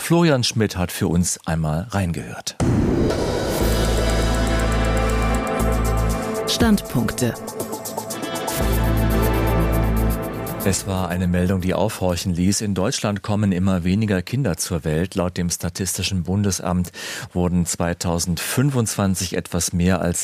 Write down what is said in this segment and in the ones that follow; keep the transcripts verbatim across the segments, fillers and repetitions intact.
Florian Schmidt hat für uns einmal reingehört. Standpunkte. Es war eine Meldung, die aufhorchen ließ. In Deutschland kommen immer weniger Kinder zur Welt. Laut dem Statistischen Bundesamt wurden zweitausendfünfundzwanzig etwas mehr als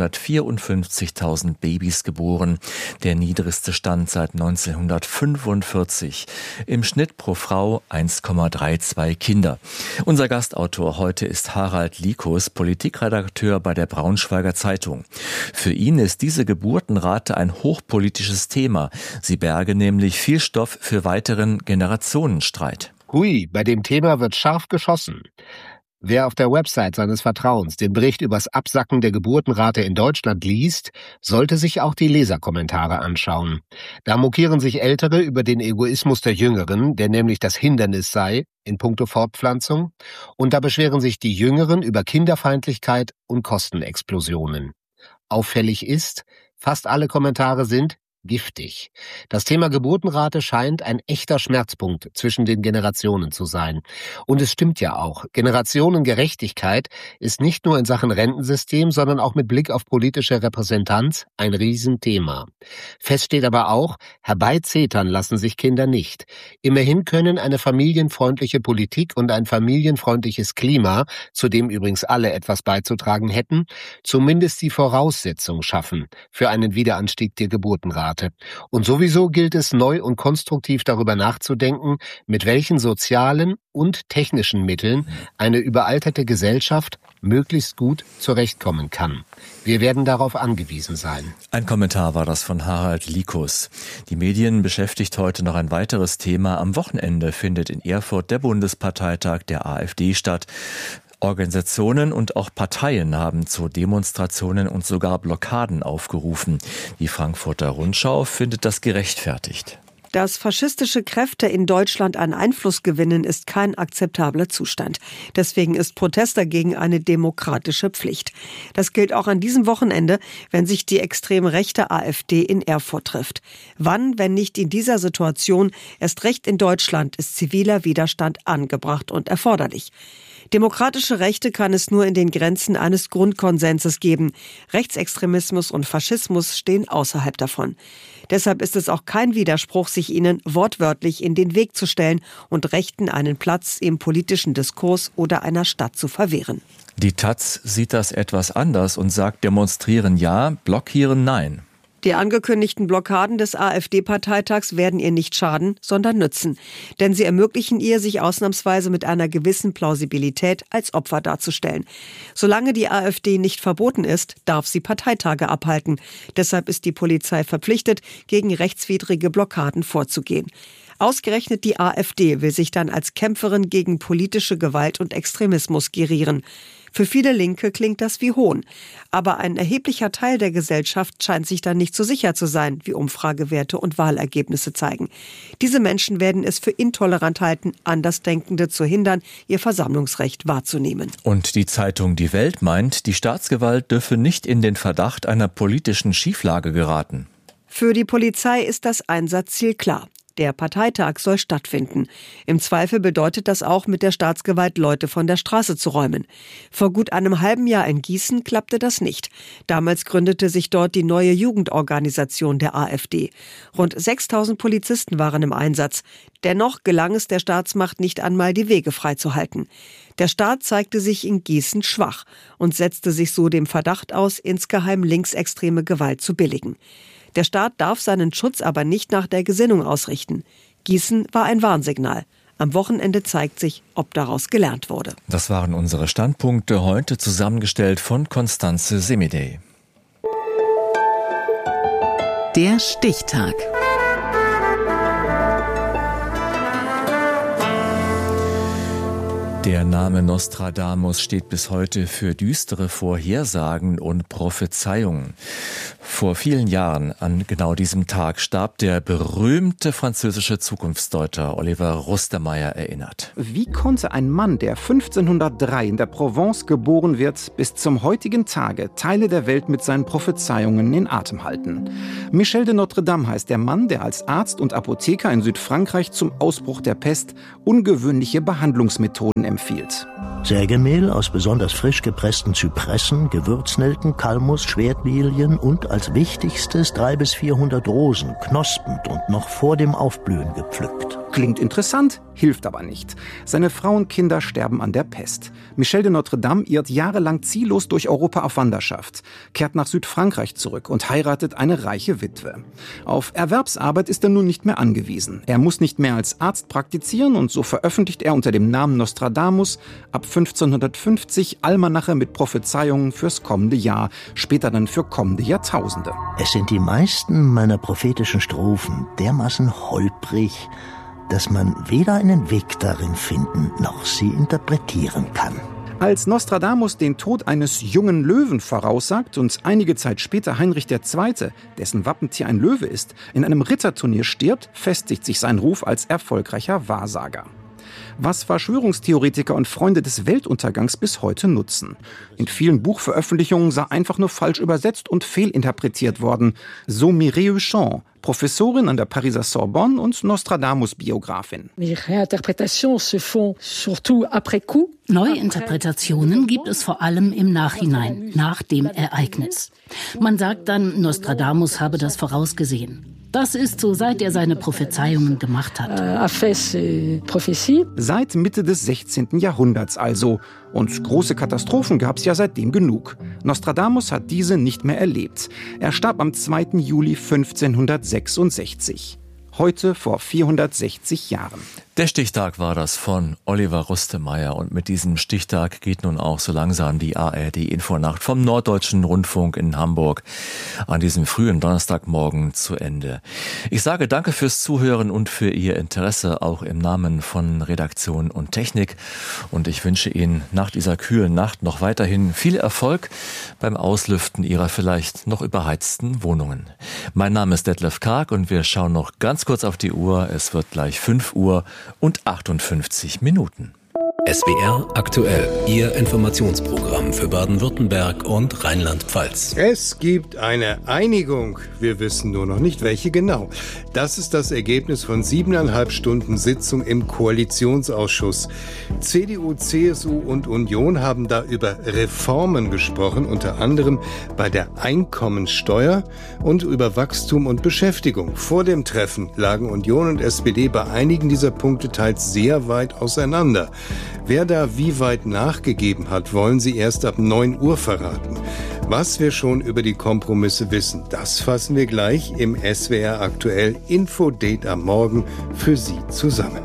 sechshundertvierundfünfzigtausend Babys geboren. Der niedrigste Stand seit neunzehnhundertfünfundvierzig. Im Schnitt pro Frau eins Komma zweiunddreißig Kinder. Unser Gastautor heute ist Harald Likus, Politikredakteur bei der Braunschweiger Zeitung. Für ihn ist diese Geburtenrate ein hochpolitisches Thema. Sie berge nämlich nämlich viel Stoff für weiteren Generationenstreit. Hui, bei dem Thema wird scharf geschossen. Wer auf der Website seines Vertrauens den Bericht übers Absacken der Geburtenrate in Deutschland liest, sollte sich auch die Leserkommentare anschauen. Da mokieren sich Ältere über den Egoismus der Jüngeren, der nämlich das Hindernis sei in puncto Fortpflanzung, und da beschweren sich die Jüngeren über Kinderfeindlichkeit und Kostenexplosionen. Auffällig ist, fast alle Kommentare sind giftig. Das Thema Geburtenrate scheint ein echter Schmerzpunkt zwischen den Generationen zu sein. Und es stimmt ja auch. Generationengerechtigkeit ist nicht nur in Sachen Rentensystem, sondern auch mit Blick auf politische Repräsentanz ein Riesenthema. Fest steht aber auch, herbeizetern lassen sich Kinder nicht. Immerhin können eine familienfreundliche Politik und ein familienfreundliches Klima, zu dem übrigens alle etwas beizutragen hätten, zumindest die Voraussetzung schaffen für einen Wiederanstieg der Geburtenrate. Und sowieso gilt es, neu und konstruktiv darüber nachzudenken, mit welchen sozialen und technischen Mitteln eine überalterte Gesellschaft möglichst gut zurechtkommen kann. Wir werden darauf angewiesen sein. Ein Kommentar war das von Harald Likus. Die Medien beschäftigt heute noch ein weiteres Thema. Am Wochenende findet in Erfurt der Bundesparteitag der AfD statt. Organisationen und auch Parteien haben zu Demonstrationen und sogar Blockaden aufgerufen. Die Frankfurter Rundschau findet das gerechtfertigt. Dass faschistische Kräfte in Deutschland an Einfluss gewinnen, ist kein akzeptabler Zustand. Deswegen ist Protest dagegen eine demokratische Pflicht. Das gilt auch an diesem Wochenende, wenn sich die extrem rechte AfD in Erfurt trifft. Wann, wenn nicht in dieser Situation, erst recht in Deutschland, ist ziviler Widerstand angebracht und erforderlich. Demokratische Rechte kann es nur in den Grenzen eines Grundkonsenses geben. Rechtsextremismus und Faschismus stehen außerhalb davon. Deshalb ist es auch kein Widerspruch, sich ihnen wortwörtlich in den Weg zu stellen und Rechten einen Platz im politischen Diskurs oder einer Stadt zu verwehren. Die Taz sieht das etwas anders und sagt, demonstrieren ja, blockieren nein. Die angekündigten Blockaden des AfD-Parteitags werden ihr nicht schaden, sondern nützen. Denn sie ermöglichen ihr, sich ausnahmsweise mit einer gewissen Plausibilität als Opfer darzustellen. Solange die AfD nicht verboten ist, darf sie Parteitage abhalten. Deshalb ist die Polizei verpflichtet, gegen rechtswidrige Blockaden vorzugehen. Ausgerechnet die AfD will sich dann als Kämpferin gegen politische Gewalt und Extremismus gerieren. Für viele Linke klingt das wie Hohn. Aber ein erheblicher Teil der Gesellschaft scheint sich dann nicht so sicher zu sein, wie Umfragewerte und Wahlergebnisse zeigen. Diese Menschen werden es für intolerant halten, Andersdenkende zu hindern, ihr Versammlungsrecht wahrzunehmen. Und die Zeitung Die Welt meint, die Staatsgewalt dürfe nicht in den Verdacht einer politischen Schieflage geraten. Für die Polizei ist das Einsatzziel klar. Der Parteitag soll stattfinden. Im Zweifel bedeutet das auch, mit der Staatsgewalt Leute von der Straße zu räumen. Vor gut einem halben Jahr in Gießen klappte das nicht. Damals gründete sich dort die neue Jugendorganisation der AfD. Rund sechstausend Polizisten waren im Einsatz. Dennoch gelang es der Staatsmacht nicht einmal, die Wege freizuhalten. Der Staat zeigte sich in Gießen schwach und setzte sich so dem Verdacht aus, insgeheim linksextreme Gewalt zu billigen. Der Staat darf seinen Schutz aber nicht nach der Gesinnung ausrichten. Gießen war ein Warnsignal. Am Wochenende zeigt sich, ob daraus gelernt wurde. Das waren unsere Standpunkte, heute zusammengestellt von Constanze Semidey. Der Stichtag. Der Name Nostradamus steht bis heute für düstere Vorhersagen und Prophezeiungen. Vor vielen Jahren, an genau diesem Tag, starb der berühmte französische Zukunftsdeuter Oliver Rustermeier erinnert. Wie konnte ein Mann, der fünfzehnhundertdrei in der Provence geboren wird, bis zum heutigen Tage Teile der Welt mit seinen Prophezeiungen in Atem halten? Michel de Notre Dame heißt der Mann, der als Arzt und Apotheker in Südfrankreich zum Ausbruch der Pest ungewöhnliche Behandlungsmethoden Freunden empfiehlt. Sägemehl aus besonders frisch gepressten Zypressen, Gewürznelken, Kalmus, Schwertlilien und als wichtigstes drei bis vierhundert Rosen, knospend und noch vor dem Aufblühen gepflückt. Klingt interessant, hilft aber nicht. Seine Frau und Kinder sterben an der Pest. Michel de Notre Dame irrt jahrelang ziellos durch Europa auf Wanderschaft, kehrt nach Südfrankreich zurück und heiratet eine reiche Witwe. Auf Erwerbsarbeit ist er nun nicht mehr angewiesen. Er muss nicht mehr als Arzt praktizieren und so veröffentlicht er unter dem Namen Nostradamus ab fünfzehnhundertfünfzig Almanache mit Prophezeiungen fürs kommende Jahr, später dann für kommende Jahrtausende. Es sind die meisten meiner prophetischen Strophen dermaßen holprig, dass man weder einen Weg darin finden, noch sie interpretieren kann. Als Nostradamus den Tod eines jungen Löwen voraussagt und einige Zeit später Heinrich der Zweite, dessen Wappentier ein Löwe ist, in einem Ritterturnier stirbt, festigt sich sein Ruf als erfolgreicher Wahrsager. Was Verschwörungstheoretiker und Freunde des Weltuntergangs bis heute nutzen. In vielen Buchveröffentlichungen sei einfach nur falsch übersetzt und fehlinterpretiert worden. So Mireille Champ, Professorin an der Pariser Sorbonne und Nostradamus-Biografin. Neuinterpretationen gibt es vor allem im Nachhinein, nach dem Ereignis. Man sagt dann, Nostradamus habe das vorausgesehen. Das ist so, seit er seine Prophezeiungen gemacht hat. Seit Mitte des sechzehnten Jahrhunderts also. Und große Katastrophen gab es ja seitdem genug. Nostradamus hat diese nicht mehr erlebt. Er starb am zweiten Juli fünfzehnhundertsechsundsechzig. Heute vor vierhundertsechzig Jahren. Der Stichtag war das von Oliver Rustemeyer und mit diesem Stichtag geht nun auch so langsam die A R D-Infonacht vom Norddeutschen Rundfunk in Hamburg an diesem frühen Donnerstagmorgen zu Ende. Ich sage danke fürs Zuhören und für Ihr Interesse, auch im Namen von Redaktion und Technik, und ich wünsche Ihnen nach dieser kühlen Nacht noch weiterhin viel Erfolg beim Auslüften Ihrer vielleicht noch überheizten Wohnungen. Mein Name ist Detlef Karg und wir schauen noch ganz kurz auf die Uhr. Es wird gleich fünf Uhr und achtundfünfzig Minuten. S W R aktuell, Ihr Informationsprogramm für Baden-Württemberg und Rheinland-Pfalz. Es gibt eine Einigung. Wir wissen nur noch nicht, welche genau. Das ist das Ergebnis von siebeneinhalb Stunden Sitzung im Koalitionsausschuss. C D U, C S U und Union haben da über Reformen gesprochen, unter anderem bei der Einkommensteuer und über Wachstum und Beschäftigung. Vor dem Treffen lagen Union und S P D bei einigen dieser Punkte teils sehr weit auseinander. Wer da wie weit nachgegeben hat, wollen sie erst ab neun Uhr verraten. Was wir schon über die Kompromisse wissen, das fassen wir gleich im S W R aktuell Infodate am Morgen für Sie zusammen.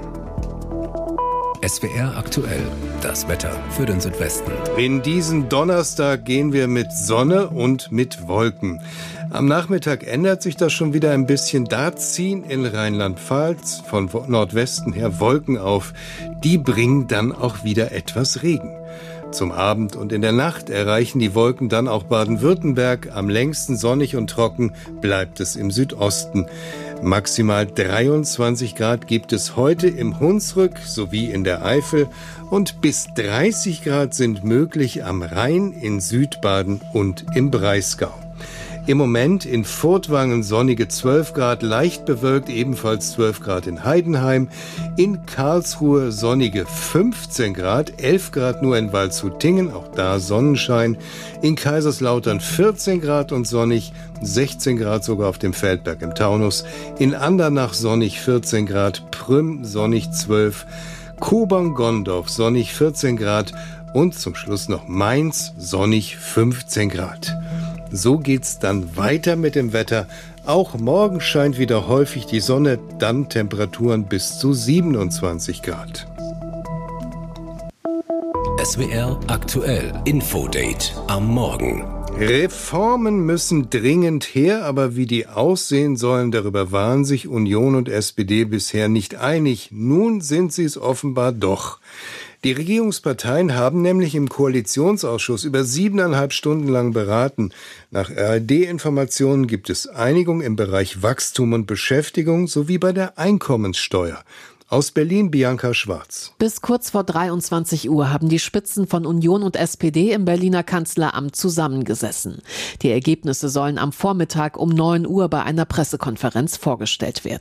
S W R aktuell, das Wetter für den Südwesten. In diesen Donnerstag gehen wir mit Sonne und mit Wolken. Am Nachmittag ändert sich das schon wieder ein bisschen. Da ziehen in Rheinland-Pfalz von Nordwesten her Wolken auf. Die bringen dann auch wieder etwas Regen. Zum Abend und in der Nacht erreichen die Wolken dann auch Baden-Württemberg. Am längsten sonnig und trocken bleibt es im Südosten. Maximal dreiundzwanzig Grad gibt es heute im Hunsrück sowie in der Eifel und bis dreißig Grad sind möglich am Rhein, in Südbaden und im Breisgau. Im Moment in Furtwangen sonnige zwölf Grad, leicht bewölkt ebenfalls zwölf Grad in Heidenheim. In Karlsruhe sonnige fünfzehn Grad, elf Grad nur in Waldshut-Tiengen, auch da Sonnenschein. In Kaiserslautern vierzehn Grad und sonnig, sechzehn Grad sogar auf dem Feldberg im Taunus. In Andernach sonnig vierzehn Grad, Prüm sonnig zwölf, Kobern-Gondorf sonnig vierzehn Grad und zum Schluss noch Mainz sonnig fünfzehn Grad. So geht's dann weiter mit dem Wetter. Auch morgen scheint wieder häufig die Sonne, dann Temperaturen bis zu siebenundzwanzig Grad. S W R aktuell Infodate am Morgen. Reformen müssen dringend her, aber wie die aussehen sollen, darüber waren sich Union und S P D bisher nicht einig. Nun sind sie es offenbar doch. Die Regierungsparteien haben nämlich im Koalitionsausschuss über siebeneinhalb Stunden lang beraten. Nach R A D-Informationen gibt es Einigung im Bereich Wachstum und Beschäftigung sowie bei der Einkommenssteuer. Aus Berlin Bianca Schwarz. Bis kurz vor dreiundzwanzig Uhr haben die Spitzen von Union und S P D im Berliner Kanzleramt zusammengesessen. Die Ergebnisse sollen am Vormittag um neun Uhr bei einer Pressekonferenz vorgestellt werden.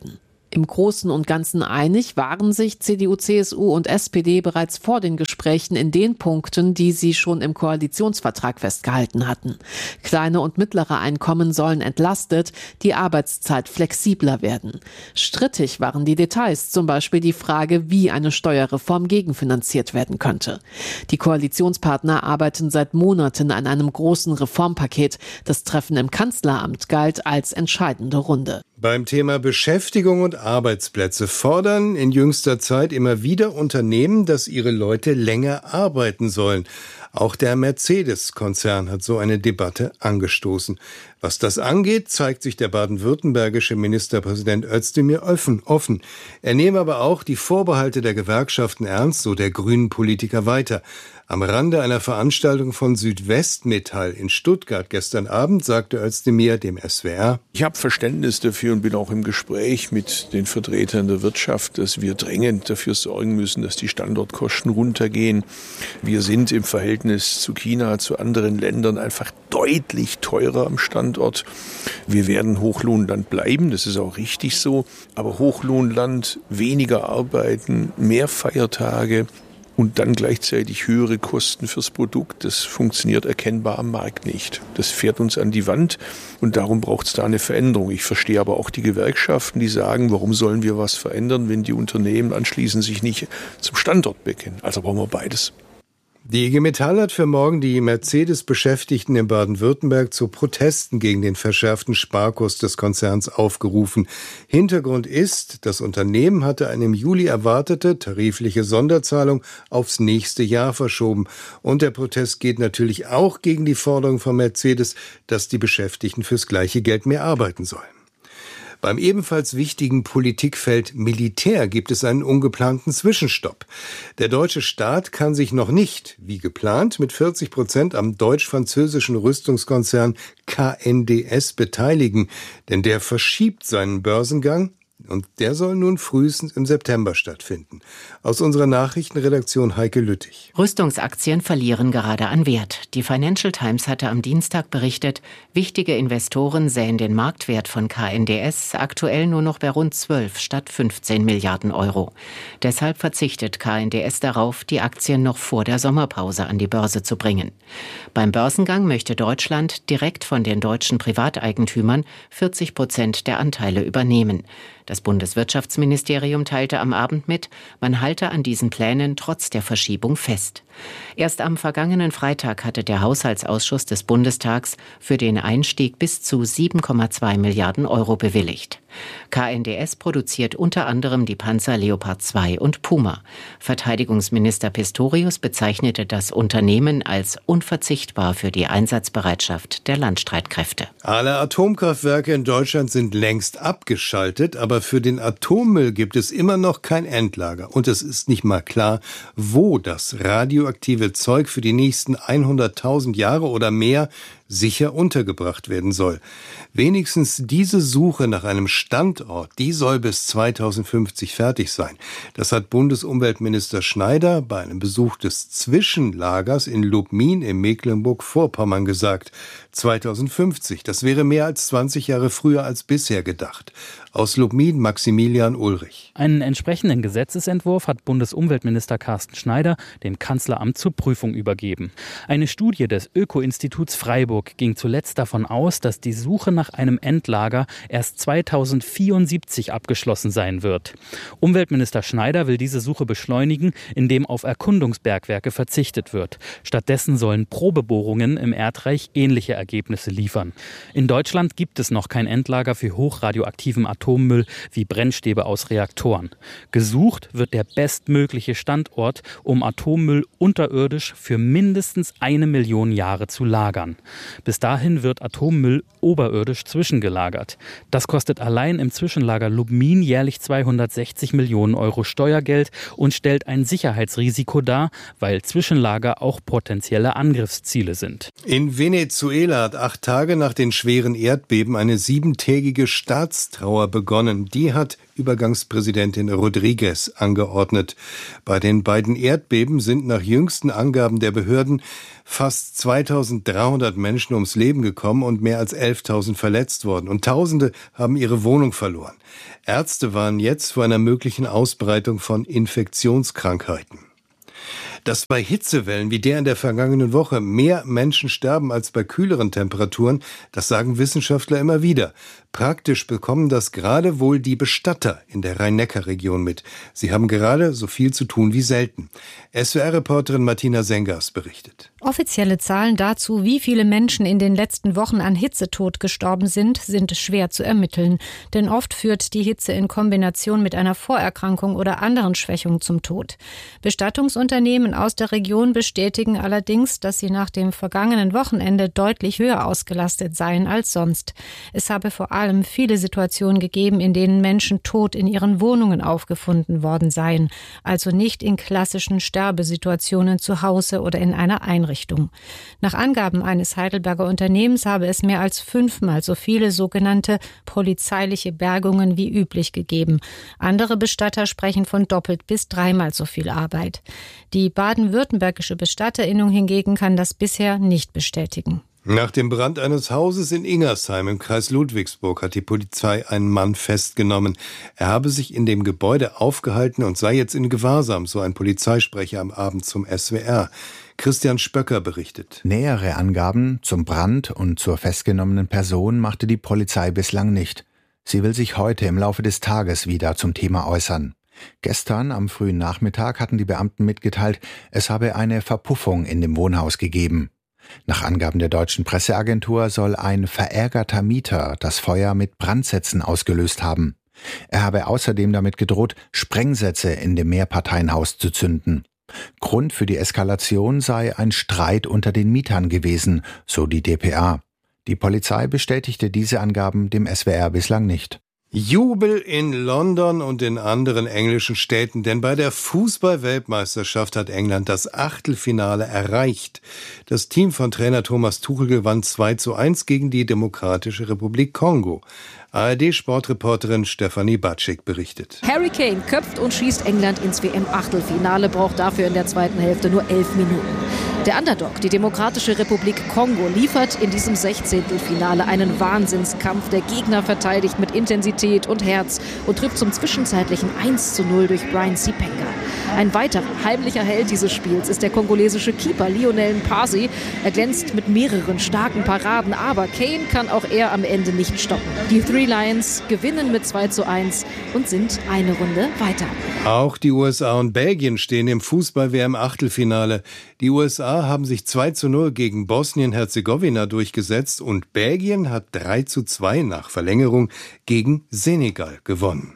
Im Großen und Ganzen einig waren sich C D U, C S U und S P D bereits vor den Gesprächen in den Punkten, die sie schon im Koalitionsvertrag festgehalten hatten. Kleine und mittlere Einkommen sollen entlastet, die Arbeitszeit flexibler werden. Strittig waren die Details, zum Beispiel die Frage, wie eine Steuerreform gegenfinanziert werden könnte. Die Koalitionspartner arbeiten seit Monaten an einem großen Reformpaket. Das Treffen im Kanzleramt galt als entscheidende Runde. Beim Thema Beschäftigung und Arbeitsplätze fordern in jüngster Zeit immer wieder Unternehmen, dass ihre Leute länger arbeiten sollen. Auch der Mercedes-Konzern hat so eine Debatte angestoßen. Was das angeht, zeigt sich der baden-württembergische Ministerpräsident Özdemir offen. Er nehme aber auch die Vorbehalte der Gewerkschaften ernst, so der Grünen-Politiker weiter. Am Rande einer Veranstaltung von Südwestmetall in Stuttgart gestern Abend sagte Özdemir dem S W R: Ich habe Verständnis dafür und bin auch im Gespräch mit den Vertretern der Wirtschaft, dass wir dringend dafür sorgen müssen, dass die Standortkosten runtergehen. Wir sind im Verhältnis zu China, zu anderen Ländern einfach deutlich teurer am Standort. Wir werden Hochlohnland bleiben, das ist auch richtig so. Aber Hochlohnland, weniger arbeiten, mehr Feiertage und dann gleichzeitig höhere Kosten fürs Produkt, das funktioniert erkennbar am Markt nicht. Das fährt uns an die Wand und darum braucht es da eine Veränderung. Ich verstehe aber auch die Gewerkschaften, die sagen, warum sollen wir was verändern, wenn die Unternehmen anschließend sich nicht zum Standort bekennen. Also brauchen wir beides. Die I G Metall hat für morgen die Mercedes-Beschäftigten in Baden-Württemberg zu Protesten gegen den verschärften Sparkurs des Konzerns aufgerufen. Hintergrund ist, das Unternehmen hatte eine im Juli erwartete tarifliche Sonderzahlung aufs nächste Jahr verschoben. Und der Protest geht natürlich auch gegen die Forderung von Mercedes, dass die Beschäftigten fürs gleiche Geld mehr arbeiten sollen. Beim ebenfalls wichtigen Politikfeld Militär gibt es einen ungeplanten Zwischenstopp. Der deutsche Staat kann sich noch nicht, wie geplant, mit vierzig Prozent am deutsch-französischen Rüstungskonzern K N D S beteiligen, denn der verschiebt seinen Börsengang. Und der soll nun frühestens im September stattfinden. Aus unserer Nachrichtenredaktion Heike Lüttich. Rüstungsaktien verlieren gerade an Wert. Die Financial Times hatte am Dienstag berichtet, wichtige Investoren sähen den Marktwert von K N D S aktuell nur noch bei rund zwölf statt fünfzehn Milliarden Euro. Deshalb verzichtet K N D S darauf, die Aktien noch vor der Sommerpause an die Börse zu bringen. Beim Börsengang möchte Deutschland direkt von den deutschen Privateigentümern vierzig Prozent der Anteile übernehmen. Das Bundeswirtschaftsministerium teilte am Abend mit, man halte an diesen Plänen trotz der Verschiebung fest. Erst am vergangenen Freitag hatte der Haushaltsausschuss des Bundestags für den Einstieg bis zu sieben Komma zwei Milliarden Euro bewilligt. K N D S produziert unter anderem die Panzer Leopard zwei und Puma. Verteidigungsminister Pistorius bezeichnete das Unternehmen als unverzichtbar für die Einsatzbereitschaft der Landstreitkräfte. Alle Atomkraftwerke in Deutschland sind längst abgeschaltet, aber für den Atommüll gibt es immer noch kein Endlager. Und es ist nicht mal klar, wo das radioaktive Zeug für die nächsten hunderttausend Jahre oder mehr sicher untergebracht werden soll. Wenigstens diese Suche nach einem Standort, die soll bis zweitausendfünfzig fertig sein. Das hat Bundesumweltminister Schneider bei einem Besuch des Zwischenlagers in Lubmin in Mecklenburg-Vorpommern gesagt. zweitausendfünfzig, das wäre mehr als zwanzig Jahre früher als bisher gedacht. Aus Lubmin Maximilian Ulrich. Einen entsprechenden Gesetzesentwurf hat Bundesumweltminister Carsten Schneider dem Kanzleramt zur Prüfung übergeben. Eine Studie des Öko-Instituts Freiburg ging zuletzt davon aus, dass die Suche nach einem Endlager erst zweitausendvierundsiebzig abgeschlossen sein wird. Umweltminister Schneider will diese Suche beschleunigen, indem auf Erkundungsbergwerke verzichtet wird. Stattdessen sollen Probebohrungen im Erdreich ähnliche Ergebnisse liefern. In Deutschland gibt es noch kein Endlager für hochradioaktiven Atommüll wie Brennstäbe aus Reaktoren. Gesucht wird der bestmögliche Standort, um Atommüll unterirdisch für mindestens eine Million Jahre zu lagern. Bis dahin wird Atommüll oberirdisch zwischengelagert. Das kostet allein im Zwischenlager Lubmin jährlich zweihundertsechzig Millionen Euro Steuergeld und stellt ein Sicherheitsrisiko dar, weil Zwischenlager auch potenzielle Angriffsziele sind. In Venezuela hat acht Tage nach den schweren Erdbeben eine siebentägige Staatstrauer begonnen. Die hat Übergangspräsidentin Rodriguez angeordnet. Bei den beiden Erdbeben sind nach jüngsten Angaben der Behörden fast zweitausenddreihundert Menschen Menschen ums Leben gekommen und mehr als elftausend verletzt worden. Und Tausende haben ihre Wohnung verloren. Ärzte warnen jetzt vor einer möglichen Ausbreitung von Infektionskrankheiten. Dass bei Hitzewellen wie der in der vergangenen Woche mehr Menschen sterben als bei kühleren Temperaturen, das sagen Wissenschaftler immer wieder. Praktisch bekommen das gerade wohl die Bestatter in der Rhein-Neckar-Region mit. Sie haben gerade so viel zu tun wie selten. S W R-Reporterin Martina Sengers berichtet. Offizielle Zahlen dazu, wie viele Menschen in den letzten Wochen an Hitzetod gestorben sind, sind schwer zu ermitteln. Denn oft führt die Hitze in Kombination mit einer Vorerkrankung oder anderen Schwächungen zum Tod. Bestattungsunternehmen aus der Region bestätigen allerdings, dass sie nach dem vergangenen Wochenende deutlich höher ausgelastet seien als sonst. Es habe vor allem viele Situationen gegeben, in denen Menschen tot in ihren Wohnungen aufgefunden worden seien, also nicht in klassischen Sterbesituationen zu Hause oder in einer Einrichtung. Nach Angaben eines Heidelberger Unternehmens habe es mehr als fünfmal so viele sogenannte polizeiliche Bergungen wie üblich gegeben. Andere Bestatter sprechen von doppelt bis dreimal so viel Arbeit. Die baden-württembergische Bestatterinnung hingegen kann das bisher nicht bestätigen. Nach dem Brand eines Hauses in Ingersheim im Kreis Ludwigsburg hat die Polizei einen Mann festgenommen. Er habe sich in dem Gebäude aufgehalten und sei jetzt in Gewahrsam, so ein Polizeisprecher am Abend zum S W R. Christian Spöcker berichtet. Nähere Angaben zum Brand und zur festgenommenen Person machte die Polizei bislang nicht. Sie will sich heute im Laufe des Tages wieder zum Thema äußern. Gestern am frühen Nachmittag hatten die Beamten mitgeteilt, es habe eine Verpuffung in dem Wohnhaus gegeben. Nach Angaben der deutschen Presseagentur soll ein verärgerter Mieter das Feuer mit Brandsätzen ausgelöst haben. Er habe außerdem damit gedroht, Sprengsätze in dem Mehrparteienhaus zu zünden. Grund für die Eskalation sei ein Streit unter den Mietern gewesen, so die d p a. Die Polizei bestätigte diese Angaben dem S W R bislang nicht. Jubel in London und in anderen englischen Städten, denn bei der Fußball-Weltmeisterschaft hat England das Achtelfinale erreicht. Das Team von Trainer Thomas Tuchel gewann zwei zu eins gegen die Demokratische Republik Kongo. A R D-Sportreporterin Stefanie Batschik berichtet. Harry Kane köpft und schießt England ins W M-Achtelfinale, braucht dafür in der zweiten Hälfte nur elf Minuten. Der Underdog, die Demokratische Republik Kongo, liefert in diesem Sechzehntelfinale einen Wahnsinnskampf. Der Gegner verteidigt mit Intensität und Herz und trifft zum zwischenzeitlichen eins zu null durch Brian Sipenga. Ein weiterer heimlicher Held dieses Spiels ist der kongolesische Keeper Lionel Mpasi. Er glänzt mit mehreren starken Paraden, aber Kane kann auch er am Ende nicht stoppen. Die Three Lions gewinnen mit zwei zu eins und sind eine Runde weiter. Auch die U S A und Belgien stehen im Fußball-W M-Achtelfinale. Die U S A haben sich zwei zu null gegen Bosnien-Herzegowina durchgesetzt und Belgien hat drei zu zwei nach Verlängerung gegen Senegal gewonnen.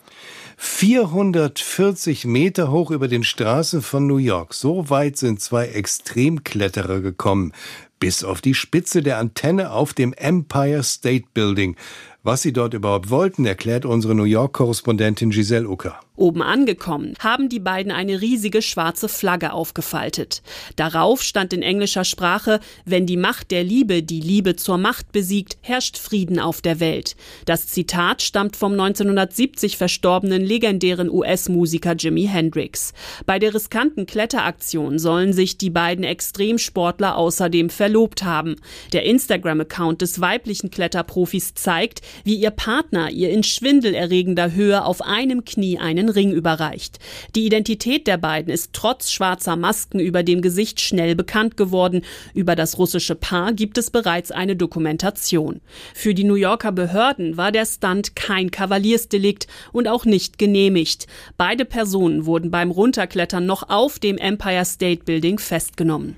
vierhundertvierzig Meter hoch über den Straßen von New York. So weit sind zwei Extremkletterer gekommen. Bis auf die Spitze der Antenne auf dem Empire State Building. Was sie dort überhaupt wollten, erklärt unsere New York-Korrespondentin Giselle Ucker. Oben angekommen, haben die beiden eine riesige schwarze Flagge aufgefaltet. Darauf stand in englischer Sprache: Wenn die Macht der Liebe die Liebe zur Macht besiegt, herrscht Frieden auf der Welt. Das Zitat stammt vom neunzehnhundertsiebzig verstorbenen legendären U S-Musiker Jimi Hendrix. Bei der riskanten Kletteraktion sollen sich die beiden Extremsportler außerdem verlobt haben. Der Instagram-Account des weiblichen Kletterprofis zeigt, wie ihr Partner ihr in schwindelerregender Höhe auf einem Knie einen Ring überreicht. Die Identität der beiden ist trotz schwarzer Masken über dem Gesicht schnell bekannt geworden. Über das russische Paar gibt es bereits eine Dokumentation. Für die New Yorker Behörden war der Stunt kein Kavaliersdelikt und auch nicht genehmigt. Beide Personen wurden beim Runterklettern noch auf dem Empire State Building festgenommen.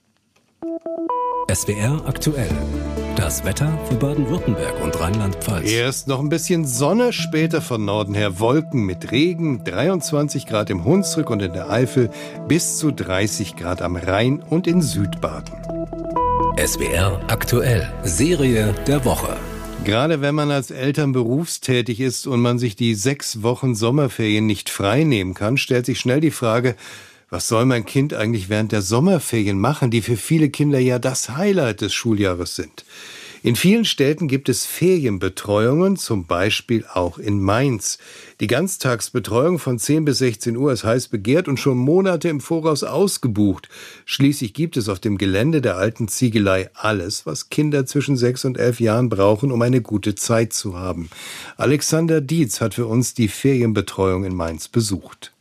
S W R aktuell. Das Wetter für Baden-Württemberg und Rheinland-Pfalz. Erst noch ein bisschen Sonne, später von Norden her Wolken mit Regen, dreiundzwanzig Grad im Hunsrück und in der Eifel, bis zu dreißig Grad am Rhein und in Südbaden. S W R aktuell. Serie der Woche. Gerade wenn man als Eltern berufstätig ist und man sich die sechs Wochen Sommerferien nicht frei nehmen kann, stellt sich schnell die Frage: Was soll mein Kind eigentlich während der Sommerferien machen, die für viele Kinder ja das Highlight des Schuljahres sind? In vielen Städten gibt es Ferienbetreuungen, zum Beispiel auch in Mainz. Die Ganztagsbetreuung von zehn bis sechzehn Uhr ist heiß begehrt und schon Monate im Voraus ausgebucht. Schließlich gibt es auf dem Gelände der alten Ziegelei alles, was Kinder zwischen sechs und elf Jahren brauchen, um eine gute Zeit zu haben. Alexander Dietz hat für uns die Ferienbetreuung in Mainz besucht.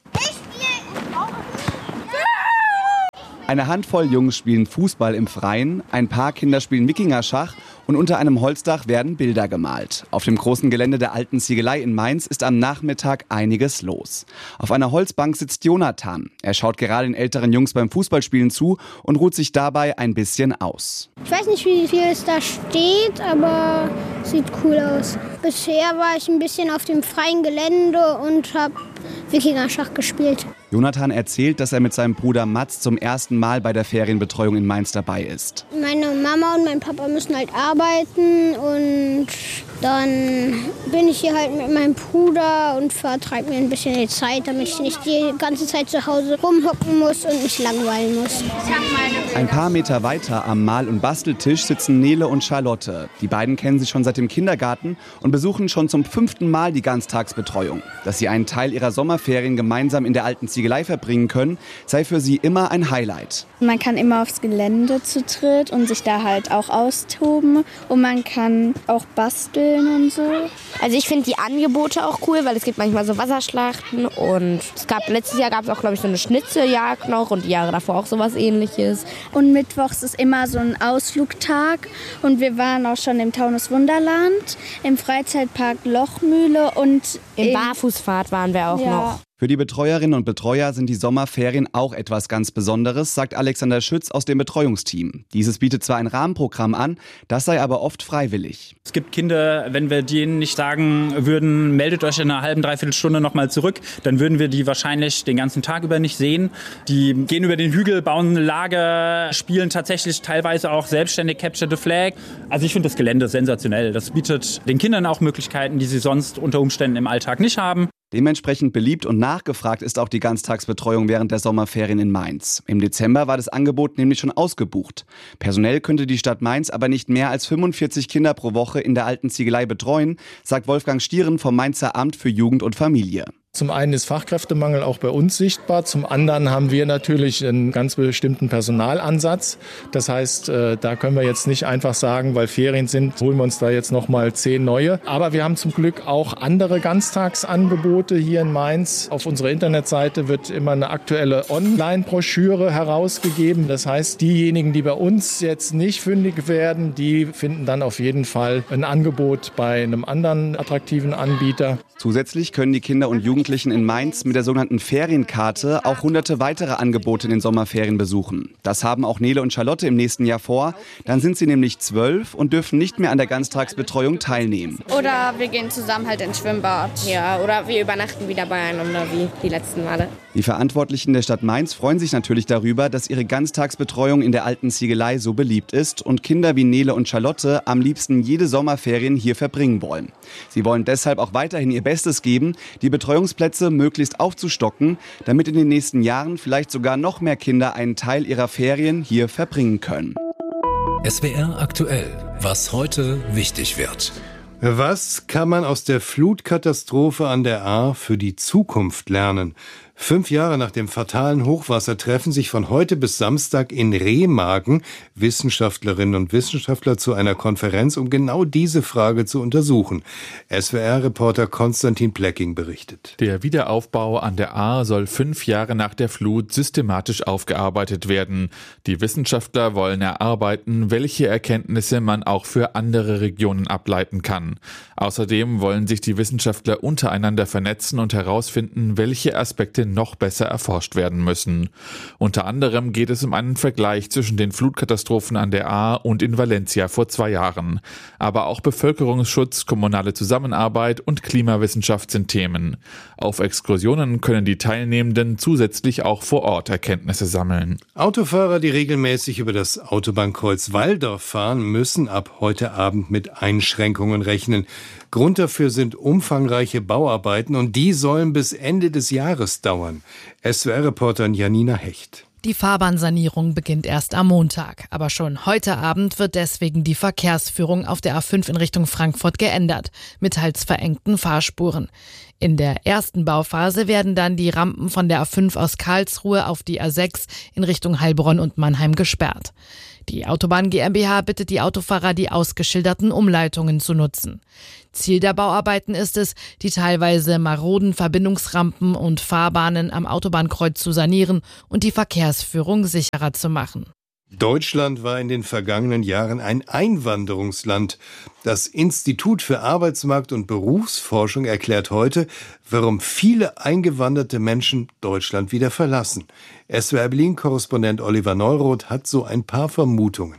Eine Handvoll Jungs spielen Fußball im Freien, ein paar Kinder spielen Wikingerschach und unter einem Holzdach werden Bilder gemalt. Auf dem großen Gelände der alten Ziegelei in Mainz ist am Nachmittag einiges los. Auf einer Holzbank sitzt Jonathan. Er schaut gerade den älteren Jungs beim Fußballspielen zu und ruht sich dabei ein bisschen aus. Ich weiß nicht, wie viel es da steht, aber sieht cool aus. Bisher war ich ein bisschen auf dem freien Gelände und habe Wikingerschach gespielt. Jonathan erzählt, dass er mit seinem Bruder Mats zum ersten Mal bei der Ferienbetreuung in Mainz dabei ist. Meine Mama und mein Papa müssen halt arbeiten und dann bin ich hier halt mit meinem Bruder und vertreibe mir ein bisschen die Zeit, damit ich nicht die ganze Zeit zu Hause rumhocken muss und mich langweilen muss. Ein paar Meter weiter am Mal- und Basteltisch sitzen Nele und Charlotte. Die beiden kennen sich schon seit dem Kindergarten und besuchen schon zum fünften Mal die Ganztagsbetreuung. Dass sie einen Teil ihrer Sommerferien gemeinsam in der alten Ziegelei verbringen können, sei für sie immer ein Highlight. Man kann immer aufs Gelände zu dritt und sich da halt auch austoben und man kann auch basteln und so. Also ich finde die Angebote auch cool, weil es gibt manchmal so Wasserschlachten und es gab letztes Jahr gab es auch, glaube ich, so eine Schnitzeljagd noch und die Jahre davor auch sowas Ähnliches. Und mittwochs ist immer so ein Ausflugtag und wir waren auch schon im Taunus Wunderland, im Freizeitpark Lochmühle und in Barfußfahrt waren wir auch ja. noch. Für die Betreuerinnen und Betreuer sind die Sommerferien auch etwas ganz Besonderes, sagt Alexander Schütz aus dem Betreuungsteam. Dieses bietet zwar ein Rahmenprogramm an, das sei aber oft freiwillig. Es gibt Kinder, wenn wir denen nicht sagen würden, meldet euch in einer halben, dreiviertel Stunde nochmal zurück, dann würden wir die wahrscheinlich den ganzen Tag über nicht sehen. Die gehen über den Hügel, bauen ein Lager, spielen tatsächlich teilweise auch selbstständig Capture the Flag. Also ich finde das Gelände sensationell. Das bietet den Kindern auch Möglichkeiten, die sie sonst unter Umständen im Alltag nicht haben. Dementsprechend beliebt und nachgefragt ist auch die Ganztagsbetreuung während der Sommerferien in Mainz. Im Dezember war das Angebot nämlich schon ausgebucht. Personell könnte die Stadt Mainz aber nicht mehr als fünfundvierzig Kinder pro Woche in der alten Ziegelei betreuen, sagt Wolfgang Stieren vom Mainzer Amt für Jugend und Familie. Zum einen ist Fachkräftemangel auch bei uns sichtbar, zum anderen haben wir natürlich einen ganz bestimmten Personalansatz. Das heißt, da können wir jetzt nicht einfach sagen, weil Ferien sind, holen wir uns da jetzt nochmal zehn neue. Aber wir haben zum Glück auch andere Ganztagsangebote hier in Mainz. Auf unserer Internetseite wird immer eine aktuelle Online-Broschüre herausgegeben. Das heißt, diejenigen, die bei uns jetzt nicht fündig werden, die finden dann auf jeden Fall ein Angebot bei einem anderen attraktiven Anbieter. Zusätzlich können die Kinder und Jugendlichen in Mainz mit der sogenannten Ferienkarte auch hunderte weitere Angebote in den Sommerferien besuchen. Das haben auch Nele und Charlotte im nächsten Jahr vor. Dann sind sie nämlich zwölf und dürfen nicht mehr an der Ganztagsbetreuung teilnehmen. Oder wir gehen zusammen halt ins Schwimmbad. Ja, oder wir übernachten wieder beieinander wie die letzten Male. Die Verantwortlichen der Stadt Mainz freuen sich natürlich darüber, dass ihre Ganztagsbetreuung in der alten Ziegelei so beliebt ist und Kinder wie Nele und Charlotte am liebsten jede Sommerferien hier verbringen wollen. Sie wollen deshalb auch weiterhin ihr Bestes geben, die Betreuungsplätze möglichst aufzustocken, damit in den nächsten Jahren vielleicht sogar noch mehr Kinder einen Teil ihrer Ferien hier verbringen können. S W R aktuell, was heute wichtig wird. Was kann man aus der Flutkatastrophe an der Ahr für die Zukunft lernen? Fünf Jahre nach dem fatalen Hochwasser treffen sich von heute bis Samstag in Remagen Wissenschaftlerinnen und Wissenschaftler zu einer Konferenz, um genau diese Frage zu untersuchen. S W R-Reporter Konstantin Plecking berichtet. Der Wiederaufbau an der Ahr soll fünf Jahre nach der Flut systematisch aufgearbeitet werden. Die Wissenschaftler wollen erarbeiten, welche Erkenntnisse man auch für andere Regionen ableiten kann. Außerdem wollen sich die Wissenschaftler untereinander vernetzen und herausfinden, welche Aspekte noch besser erforscht werden müssen. Unter anderem geht es um einen Vergleich zwischen den Flutkatastrophen an der Ahr und in Valencia vor zwei Jahren. Aber auch Bevölkerungsschutz, kommunale Zusammenarbeit und Klimawissenschaft sind Themen. Auf Exkursionen können die Teilnehmenden zusätzlich auch vor Ort Erkenntnisse sammeln. Autofahrer, die regelmäßig über das Autobahnkreuz Walldorf fahren, müssen ab heute Abend mit Einschränkungen rechnen. Grund dafür sind umfangreiche Bauarbeiten und die sollen bis Ende des Jahres dauern. S W R-Reporterin Janina Hecht. Die Fahrbahnsanierung beginnt erst am Montag, aber schon heute Abend wird deswegen die Verkehrsführung auf der A fünf in Richtung Frankfurt geändert, mit teils verengten Fahrspuren. In der ersten Bauphase werden dann die Rampen von der A fünf aus Karlsruhe auf die A sechs in Richtung Heilbronn und Mannheim gesperrt. Die Autobahn GmbH bittet die Autofahrer, die ausgeschilderten Umleitungen zu nutzen. Ziel der Bauarbeiten ist es, die teilweise maroden Verbindungsrampen und Fahrbahnen am Autobahnkreuz zu sanieren und die Verkehrsführung sicherer zu machen. Deutschland war in den vergangenen Jahren ein Einwanderungsland. Das Institut für Arbeitsmarkt- und Berufsforschung erklärt heute, warum viele eingewanderte Menschen Deutschland wieder verlassen. S W R Berlin-Korrespondent Oliver Neuroth hat so ein paar Vermutungen.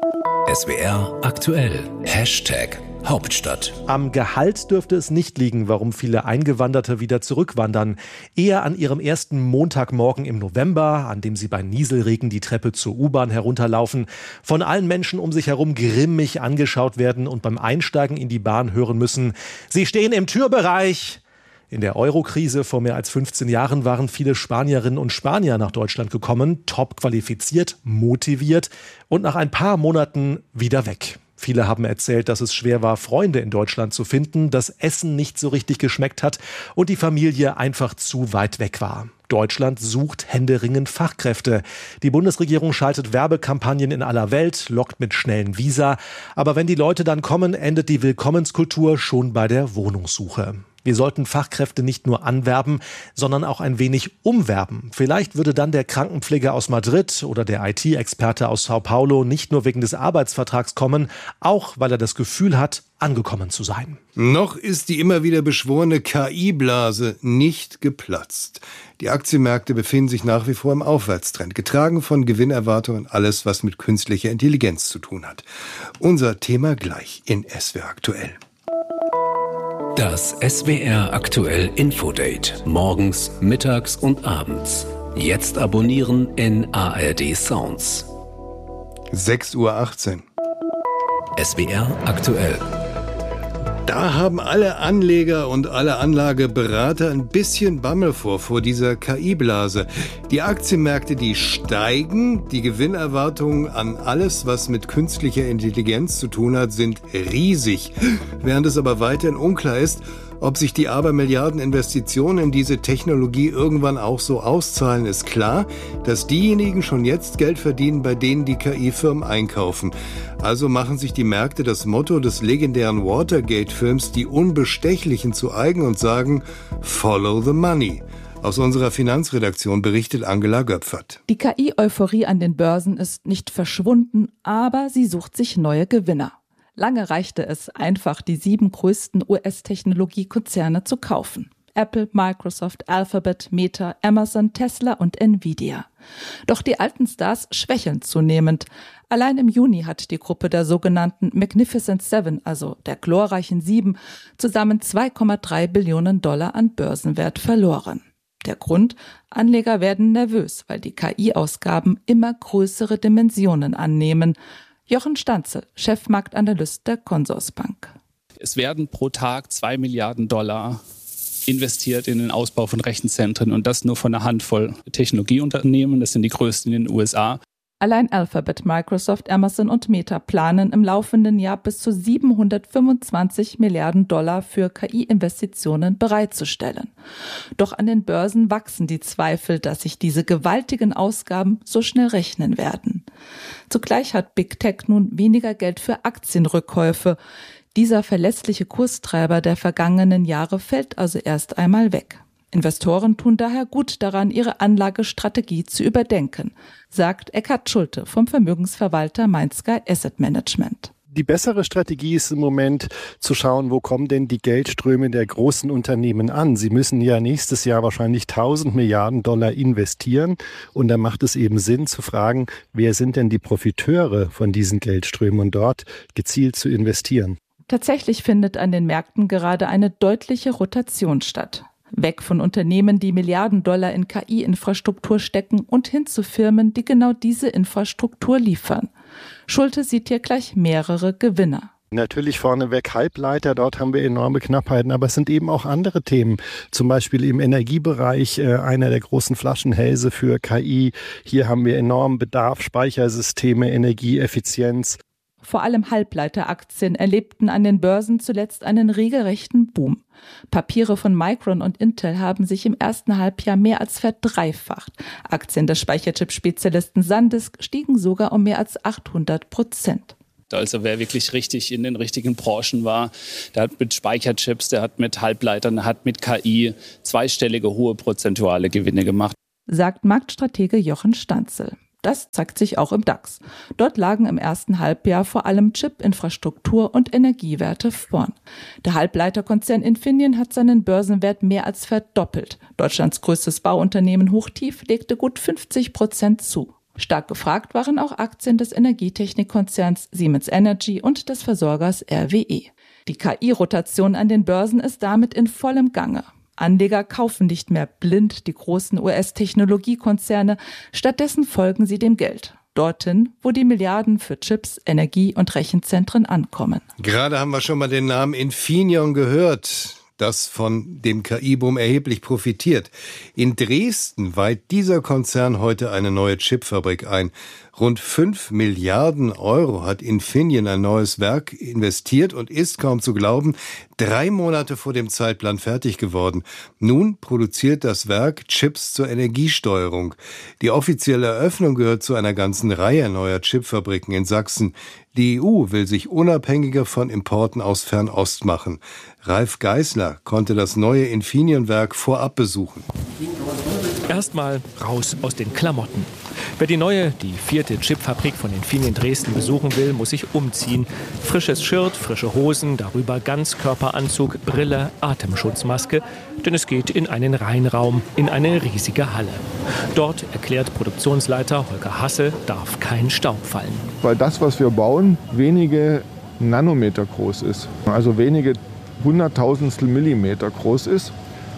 S W R aktuell. Hashtag Hauptstadt. Am Gehalt dürfte es nicht liegen, warum viele Eingewanderte wieder zurückwandern. Eher an ihrem ersten Montagmorgen im November, an dem sie bei Nieselregen die Treppe zur U-Bahn herunterlaufen, von allen Menschen um sich herum grimmig angeschaut werden und beim Einsteigen in die Bahn hören müssen: Sie stehen im Türbereich. In der Euro-Krise vor mehr als fünfzehn Jahren waren viele Spanierinnen und Spanier nach Deutschland gekommen, top qualifiziert, motiviert und nach ein paar Monaten wieder weg. Viele haben erzählt, dass es schwer war, Freunde in Deutschland zu finden, das Essen nicht so richtig geschmeckt hat und die Familie einfach zu weit weg war. Deutschland sucht händeringend Fachkräfte. Die Bundesregierung schaltet Werbekampagnen in aller Welt, lockt mit schnellen Visa. Aber wenn die Leute dann kommen, endet die Willkommenskultur schon bei der Wohnungssuche. Wir sollten Fachkräfte nicht nur anwerben, sondern auch ein wenig umwerben. Vielleicht würde dann der Krankenpfleger aus Madrid oder der I T-Experte aus Sao Paulo nicht nur wegen des Arbeitsvertrags kommen, auch weil er das Gefühl hat, angekommen zu sein. Noch ist die immer wieder beschworene K I-Blase nicht geplatzt. Die Aktienmärkte befinden sich nach wie vor im Aufwärtstrend, getragen von Gewinnerwartungen, alles, was mit künstlicher Intelligenz zu tun hat. Unser Thema gleich in S W R aktuell. Das S W R aktuell Infodate. Morgens, mittags und abends. Jetzt abonnieren in A R D Sounds. sechs Uhr achtzehn. S W R aktuell. Da haben alle Anleger und alle Anlageberater ein bisschen Bammel vor, vor dieser K I-Blase. Die Aktienmärkte, die steigen, die Gewinnerwartungen an alles, was mit künstlicher Intelligenz zu tun hat, sind riesig. Während es aber weiterhin unklar ist, ob sich die Abermilliarden-Investitionen in diese Technologie irgendwann auch so auszahlen, ist klar, dass diejenigen schon jetzt Geld verdienen, bei denen die K I-Firmen einkaufen. Also machen sich die Märkte das Motto des legendären Watergate-Films Die Unbestechlichen zu eigen und sagen: Follow the money. Aus unserer Finanzredaktion berichtet Angela Göpfert. Die K I-Euphorie an den Börsen ist nicht verschwunden, aber sie sucht sich neue Gewinner. Lange reichte es einfach, die sieben größten U S-Technologiekonzerne zu kaufen. Apple, Microsoft, Alphabet, Meta, Amazon, Tesla und Nvidia. Doch die alten Stars schwächeln zunehmend. Allein im Juni hat die Gruppe der sogenannten Magnificent Seven, also der glorreichen Sieben, zusammen zwei Komma drei Billionen Dollar an Börsenwert verloren. Der Grund? Anleger werden nervös, weil die K I-Ausgaben immer größere Dimensionen annehmen. Jochen Stanzel, Chefmarktanalyst der Consorsbank. Es werden pro Tag zwei Milliarden Dollar investiert in den Ausbau von Rechenzentren und das nur von einer Handvoll Technologieunternehmen. Das sind die größten in den U S A. Allein Alphabet, Microsoft, Amazon und Meta planen im laufenden Jahr bis zu siebenhundertfünfundzwanzig Milliarden Dollar für K I-Investitionen bereitzustellen. Doch an den Börsen wachsen die Zweifel, dass sich diese gewaltigen Ausgaben so schnell rechnen werden. Zugleich hat Big Tech nun weniger Geld für Aktienrückkäufe. Dieser verlässliche Kurstreiber der vergangenen Jahre fällt also erst einmal weg. Investoren tun daher gut daran, ihre Anlagestrategie zu überdenken, sagt Eckhard Schulte vom Vermögensverwalter MindSky Asset Management. Die bessere Strategie ist im Moment zu schauen, wo kommen denn die Geldströme der großen Unternehmen an. Sie müssen ja nächstes Jahr wahrscheinlich tausend Milliarden Dollar investieren. Und da macht es eben Sinn zu fragen, wer sind denn die Profiteure von diesen Geldströmen und dort gezielt zu investieren. Tatsächlich findet an den Märkten gerade eine deutliche Rotation statt. Weg von Unternehmen, die Milliarden Dollar in K I-Infrastruktur stecken und hin zu Firmen, die genau diese Infrastruktur liefern. Schulte sieht hier gleich mehrere Gewinner. Natürlich vorneweg Halbleiter, dort haben wir enorme Knappheiten, aber es sind eben auch andere Themen. Zum Beispiel im Energiebereich äh, einer der großen Flaschenhälse für K I. Hier haben wir enormen Bedarf, Speichersysteme, Energieeffizienz. Vor allem Halbleiteraktien erlebten an den Börsen zuletzt einen regelrechten Boom. Papiere von Micron und Intel haben sich im ersten Halbjahr mehr als verdreifacht. Aktien des Speicherchip-Spezialisten SanDisk stiegen sogar um mehr als achthundert Prozent. Also wer wirklich richtig in den richtigen Branchen war, der hat mit Speicherchips, der hat mit Halbleitern, der hat mit K I zweistellige hohe prozentuale Gewinne gemacht. Sagt Marktstratege Jochen Stanzel. Das zeigt sich auch im DAX. Dort lagen im ersten Halbjahr vor allem Chip, Infrastruktur und Energiewerte vorn. Der Halbleiterkonzern Infineon hat seinen Börsenwert mehr als verdoppelt. Deutschlands größtes Bauunternehmen Hochtief legte gut fünfzig Prozent zu. Stark gefragt waren auch Aktien des Energietechnikkonzerns Siemens Energy und des Versorgers R W E. Die K I-Rotation an den Börsen ist damit in vollem Gange. Anleger kaufen nicht mehr blind die großen U S-Technologiekonzerne, stattdessen folgen sie dem Geld. Dorthin, wo die Milliarden für Chips, Energie- und Rechenzentren ankommen. Gerade haben wir schon mal den Namen Infineon gehört, das von dem K I-Boom erheblich profitiert. In Dresden weiht dieser Konzern heute eine neue Chipfabrik ein. Rund fünf Milliarden Euro hat Infineon ein neues Werk investiert und ist, kaum zu glauben, drei Monate vor dem Zeitplan fertig geworden. Nun produziert das Werk Chips zur Energiesteuerung. Die offizielle Eröffnung gehört zu einer ganzen Reihe neuer Chipfabriken in Sachsen. Die E U will sich unabhängiger von Importen aus Fernost machen. Ralf Geisler konnte das neue Infineon-Werk vorab besuchen. Erstmal raus aus den Klamotten. Wer die neue, die vierte Chipfabrik von Infineon Dresden besuchen will, muss sich umziehen. Frisches Shirt, frische Hosen, darüber Ganzkörperanzug, Brille, Atemschutzmaske. Denn es geht in einen Reinraum, in eine riesige Halle. Dort, erklärt Produktionsleiter Holger Hasse, darf kein Staub fallen. Weil das, was wir bauen, wenige Nanometer groß ist. Also wenige Hunderttausendstel Millimeter groß ist.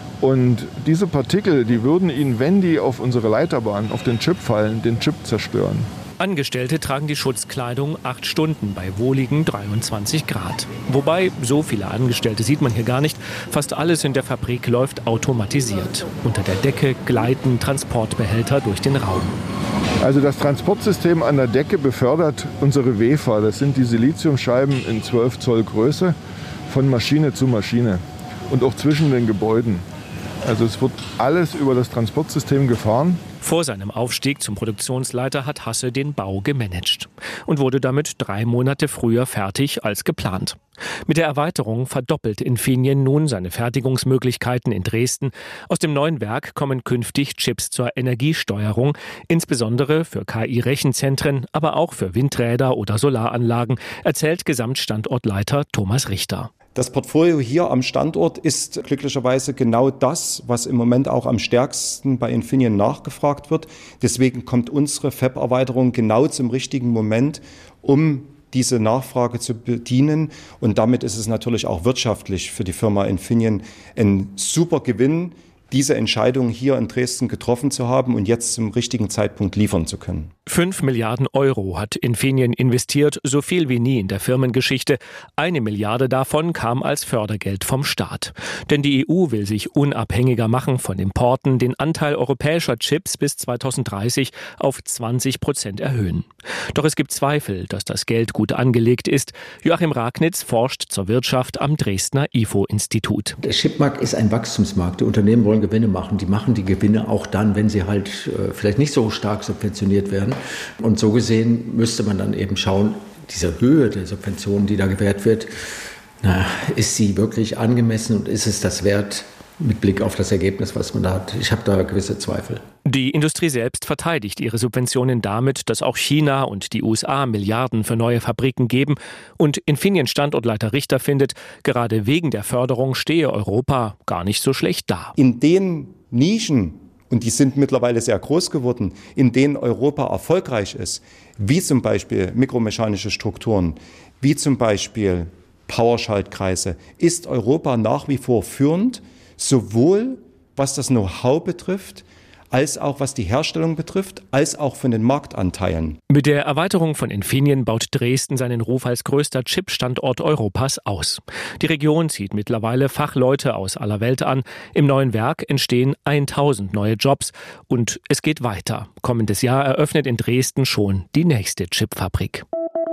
Und diese Partikel, die würden Ihnen, wenn die auf unsere Leiterbahn, auf den Chip fallen, den Chip zerstören. Angestellte tragen die Schutzkleidung acht Stunden bei wohligen dreiundzwanzig Grad. Wobei, so viele Angestellte sieht man hier gar nicht. Fast alles in der Fabrik läuft automatisiert. Unter der Decke gleiten Transportbehälter durch den Raum. Also das Transportsystem an der Decke befördert unsere Wafer. Das sind die Siliziumscheiben in zwölf Zoll Größe von Maschine zu Maschine und auch zwischen den Gebäuden. Also es wird alles über das Transportsystem gefahren. Vor seinem Aufstieg zum Produktionsleiter hat Hasse den Bau gemanagt und wurde damit drei Monate früher fertig als geplant. Mit der Erweiterung verdoppelt Infineon nun seine Fertigungsmöglichkeiten in Dresden. Aus dem neuen Werk kommen künftig Chips zur Energiesteuerung, insbesondere für K I-Rechenzentren, aber auch für Windräder oder Solaranlagen, erzählt Gesamtstandortleiter Thomas Richter. Das Portfolio hier am Standort ist glücklicherweise genau das, was im Moment auch am stärksten bei Infineon nachgefragt wird. Deswegen kommt unsere Fab-Erweiterung genau zum richtigen Moment, um diese Nachfrage zu bedienen. Und damit ist es natürlich auch wirtschaftlich für die Firma Infineon ein super Gewinn, diese Entscheidung hier in Dresden getroffen zu haben und jetzt zum richtigen Zeitpunkt liefern zu können. Fünf Milliarden Euro hat Infineon investiert, so viel wie nie in der Firmengeschichte. Eine Milliarde davon kam als Fördergeld vom Staat. Denn die E U will sich unabhängiger machen von Importen, den Anteil europäischer Chips bis zweitausenddreißig auf zwanzig Prozent erhöhen. Doch es gibt Zweifel, dass das Geld gut angelegt ist. Joachim Ragnitz forscht zur Wirtschaft am Dresdner I F O-Institut. Der Chipmarkt ist ein Wachstumsmarkt. Die Unternehmen wollen Gewinne machen. Die machen die Gewinne auch dann, wenn sie halt äh, vielleicht nicht so stark subventioniert werden. Und so gesehen müsste man dann eben schauen, diese Höhe der Subventionen, die da gewährt wird, na, ist sie wirklich angemessen und ist es das wert mit Blick auf das Ergebnis, was man da hat? Ich habe da gewisse Zweifel. Die Industrie selbst verteidigt ihre Subventionen damit, dass auch China und die U S A Milliarden für neue Fabriken geben. Und Infineon-Standortleiter Richter findet, gerade wegen der Förderung stehe Europa gar nicht so schlecht da. In den Nischen, und die sind mittlerweile sehr groß geworden, in denen Europa erfolgreich ist, wie zum Beispiel mikromechanische Strukturen, wie zum Beispiel Powerschaltkreise, ist Europa nach wie vor führend, sowohl was das Know-how betrifft, als auch was die Herstellung betrifft, als auch von den Marktanteilen. Mit der Erweiterung von Infineon baut Dresden seinen Ruf als größter Chip-Standort Europas aus. Die Region zieht mittlerweile Fachleute aus aller Welt an. Im neuen Werk entstehen tausend neue Jobs und es geht weiter. Kommendes Jahr eröffnet in Dresden schon die nächste Chipfabrik.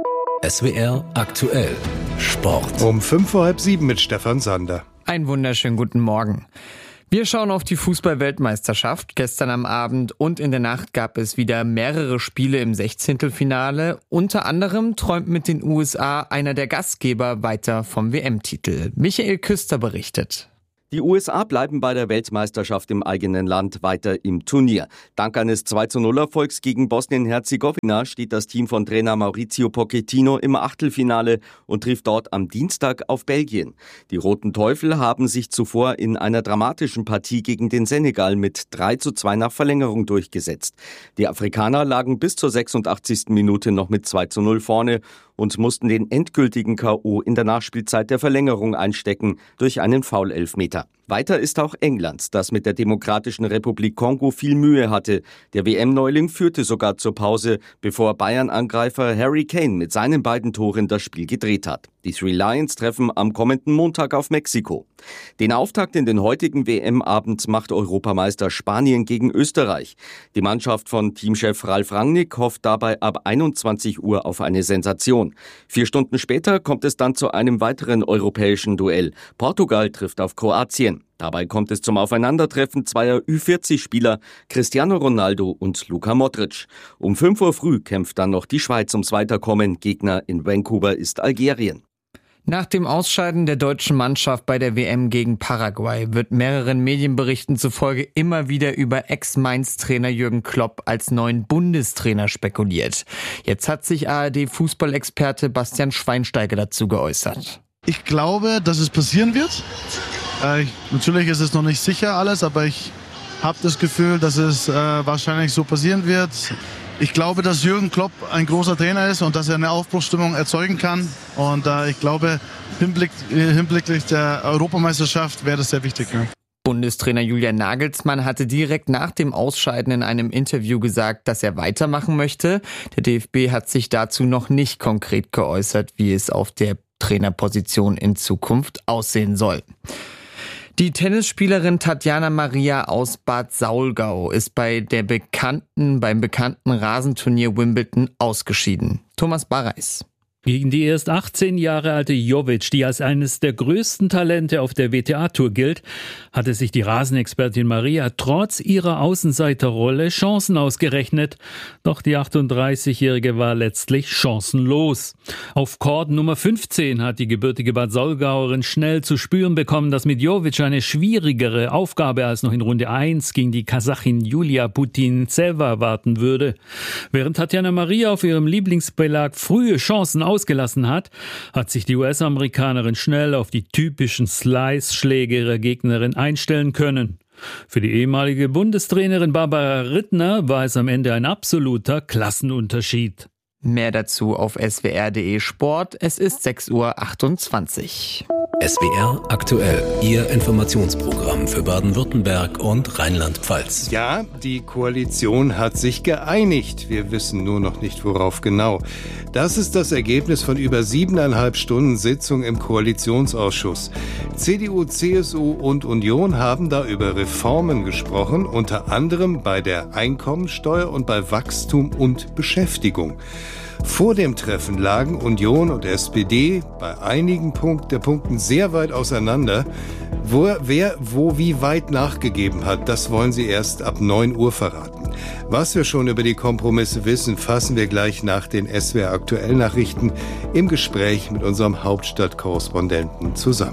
S W R aktuell Sport. Um fünf vor halb sieben mit Stefan Sander. Einen wunderschönen guten Morgen. Wir schauen auf die Fußball-Weltmeisterschaft. Gestern am Abend und in der Nacht gab es wieder mehrere Spiele im Sechzehntelfinale. Unter anderem träumt mit den U S A einer der Gastgeber weiter vom W M-Titel. Michael Küster berichtet. Die U S A bleiben bei der Weltmeisterschaft im eigenen Land weiter im Turnier. Dank eines zwei zu null Erfolgs gegen Bosnien-Herzegowina steht das Team von Trainer Maurizio Pochettino im Achtelfinale und trifft dort am Dienstag auf Belgien. Die Roten Teufel haben sich zuvor in einer dramatischen Partie gegen den Senegal mit drei zu zwei nach Verlängerung durchgesetzt. Die Afrikaner lagen bis zur sechsundachtzigsten Minute noch mit zwei zu null vorne und mussten den endgültigen K O in der Nachspielzeit der Verlängerung einstecken durch einen Foul-Elfmeter. Weiter ist auch England, das mit der Demokratischen Republik Kongo viel Mühe hatte. Der W M-Neuling führte sogar zur Pause, bevor Bayern-Angreifer Harry Kane mit seinen beiden Toren das Spiel gedreht hat. Die Three Lions treffen am kommenden Montag auf Mexiko. Den Auftakt in den heutigen W M-Abend macht Europameister Spanien gegen Österreich. Die Mannschaft von Teamchef Ralf Rangnick hofft dabei ab einundzwanzig Uhr auf eine Sensation. Vier Stunden später kommt es dann zu einem weiteren europäischen Duell. Portugal trifft auf Kroatien. Dabei kommt es zum Aufeinandertreffen zweier Ü vierzig Spieler, Cristiano Ronaldo und Luka Modric. Um fünf Uhr früh kämpft dann noch die Schweiz ums Weiterkommen. Gegner in Vancouver ist Algerien. Nach dem Ausscheiden der deutschen Mannschaft bei der W M gegen Paraguay wird mehreren Medienberichten zufolge immer wieder über Ex-Mainz-Trainer Jürgen Klopp als neuen Bundestrainer spekuliert. Jetzt hat sich A R D-Fußballexperte Bastian Schweinsteiger dazu geäußert. Ich glaube, dass es passieren wird. Äh, natürlich ist es noch nicht sicher alles, aber ich habe das Gefühl, dass es äh, wahrscheinlich so passieren wird. Ich glaube, dass Jürgen Klopp ein großer Trainer ist und dass er eine Aufbruchsstimmung erzeugen kann. Und äh, ich glaube, hinblick, hinblicklich der Europameisterschaft wäre das sehr wichtig. Ja. Bundestrainer Julian Nagelsmann hatte direkt nach dem Ausscheiden in einem Interview gesagt, dass er weitermachen möchte. Der D F B hat sich dazu noch nicht konkret geäußert, wie es auf der Trainerposition in Zukunft aussehen soll. Die Tennisspielerin Tatjana Maria aus Bad Saulgau ist bei der bekannten, beim bekannten Rasenturnier Wimbledon ausgeschieden. Thomas Barreis. Gegen die erst achtzehn Jahre alte Jovic, die als eines der größten Talente auf der W T A-Tour gilt, hatte sich die Rasenexpertin Maria trotz ihrer Außenseiterrolle Chancen ausgerechnet. Doch die achtunddreißigjährige war letztlich chancenlos. Auf Court Nummer fünfzehn hat die gebürtige Bad Saulgauerin schnell zu spüren bekommen, dass mit Jovic eine schwierigere Aufgabe als noch in Runde eins gegen die Kasachin Julia Putintseva warten würde. Während Tatjana Maria auf ihrem Lieblingsbelag frühe Chancen ausgelassen hat, hat sich die U S-Amerikanerin schnell auf die typischen Slice-Schläge ihrer Gegnerin einstellen können. Für die ehemalige Bundestrainerin Barbara Rittner war es am Ende ein absoluter Klassenunterschied. Mehr dazu auf s w r punkt d e Sport. Es ist sechs Uhr achtundzwanzig. S W R aktuell, Ihr Informationsprogramm für Baden-Württemberg und Rheinland-Pfalz. Ja, die Koalition hat sich geeinigt. Wir wissen nur noch nicht, worauf genau. Das ist das Ergebnis von über siebeneinhalb Stunden Sitzung im Koalitionsausschuss. C D U, C S U und Union haben da über Reformen gesprochen, unter anderem bei der Einkommensteuer und bei Wachstum und Beschäftigung. Vor dem Treffen lagen Union und S P D bei einigen Punkt, der Punkten sehr weit auseinander. Wo, wer wo wie weit nachgegeben hat, das wollen sie erst ab neun Uhr verraten. Was wir schon über die Kompromisse wissen, fassen wir gleich nach den S W R Aktuell Nachrichten im Gespräch mit unserem Hauptstadtkorrespondenten zusammen.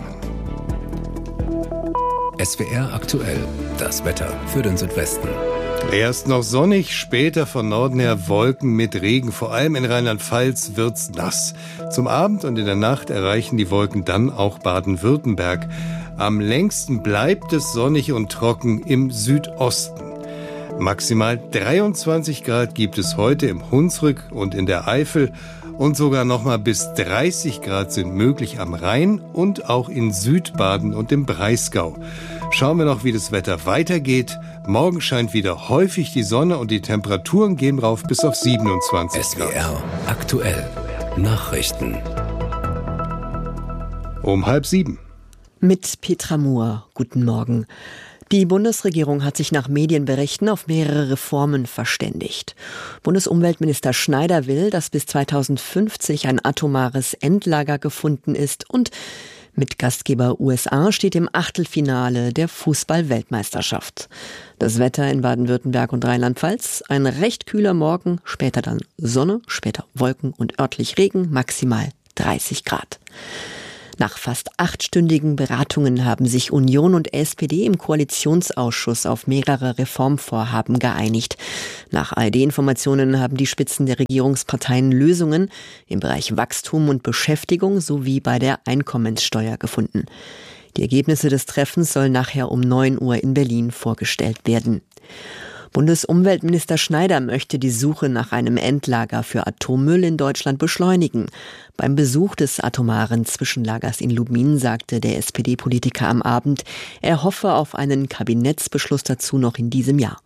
S W R Aktuell, das Wetter für den Südwesten. Erst noch sonnig, später von Norden her Wolken mit Regen. Vor allem in Rheinland-Pfalz wird's nass. Zum Abend und in der Nacht erreichen die Wolken dann auch Baden-Württemberg. Am längsten bleibt es sonnig und trocken im Südosten. Maximal dreiundzwanzig Grad gibt es heute im Hunsrück und in der Eifel. Und sogar nochmal bis dreißig Grad sind möglich am Rhein und auch in Südbaden und im Breisgau. Schauen wir noch, wie das Wetter weitergeht. Morgen scheint wieder häufig die Sonne und die Temperaturen gehen rauf bis auf siebenundzwanzig Grad. S W R aktuell Nachrichten. Um halb sieben. Mit Petra Mohr. Guten Morgen. Die Bundesregierung hat sich nach Medienberichten auf mehrere Reformen verständigt. Bundesumweltminister Schneider will, dass bis zweitausendfünfzig ein atomares Endlager gefunden ist, und mit Gastgeber U S A steht im Achtelfinale der Fußball-Weltmeisterschaft. Das Wetter in Baden-Württemberg und Rheinland-Pfalz: ein recht kühler Morgen, später dann Sonne, später Wolken und örtlich Regen, maximal dreißig Grad. Nach fast achtstündigen Beratungen haben sich Union und S P D im Koalitionsausschuss auf mehrere Reformvorhaben geeinigt. Nach A R D-Informationen haben die Spitzen der Regierungsparteien Lösungen im Bereich Wachstum und Beschäftigung sowie bei der Einkommenssteuer gefunden. Die Ergebnisse des Treffens sollen nachher um neun Uhr in Berlin vorgestellt werden. Bundesumweltminister Schneider möchte die Suche nach einem Endlager für Atommüll in Deutschland beschleunigen. Beim Besuch des atomaren Zwischenlagers in Lubmin sagte der S P D-Politiker am Abend, er hoffe auf einen Kabinettsbeschluss dazu noch in diesem Jahr.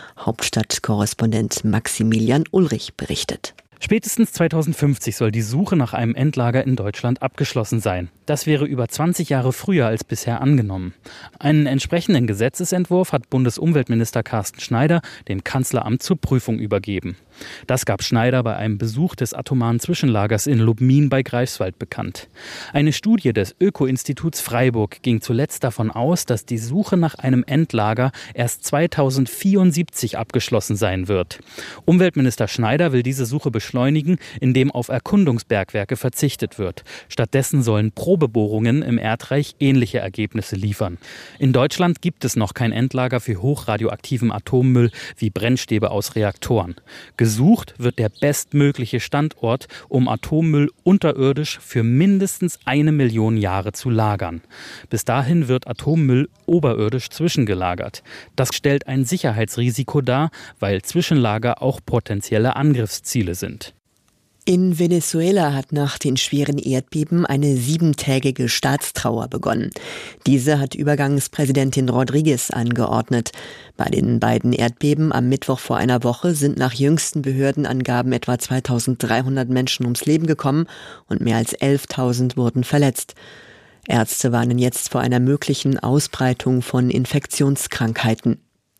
Hauptstadtkorrespondent Maximilian Ulrich berichtet. Spätestens zweitausendfünfzig soll die Suche nach einem Endlager in Deutschland abgeschlossen sein. Das wäre über zwanzig Jahre früher als bisher angenommen. Einen entsprechenden Gesetzesentwurf hat Bundesumweltminister Carsten Schneider dem Kanzleramt zur Prüfung übergeben. Das gab Schneider bei einem Besuch des atomaren Zwischenlagers in Lubmin bei Greifswald bekannt. Eine Studie des Öko-Instituts Freiburg ging zuletzt davon aus, dass die Suche nach einem Endlager erst zweitausendvierundsiebzig abgeschlossen sein wird. Umweltminister Schneider will diese Suche beschleunigen, indem auf Erkundungsbergwerke verzichtet wird. Stattdessen sollen Probebohrungen im Erdreich ähnliche Ergebnisse liefern. In Deutschland gibt es noch kein Endlager für hochradioaktiven Atommüll wie Brennstäbe aus Reaktoren. Gesucht wird der bestmögliche Standort, um Atommüll unterirdisch für mindestens eine Million Jahre zu lagern. Bis dahin wird Atommüll oberirdisch zwischengelagert. Das stellt ein Sicherheitsrisiko dar, weil Zwischenlager auch potenzielle Angriffsziele sind. In Venezuela hat nach den schweren Erdbeben eine siebentägige Staatstrauer begonnen. Diese hat Übergangspräsidentin Rodriguez angeordnet. Bei den beiden Erdbeben am Mittwoch vor einer Woche sind nach jüngsten Behördenangaben etwa zweitausenddreihundert Menschen ums Leben gekommen und mehr als elftausend wurden verletzt. Ärzte warnen jetzt vor einer möglichen Ausbreitung von Infektionskrankheiten.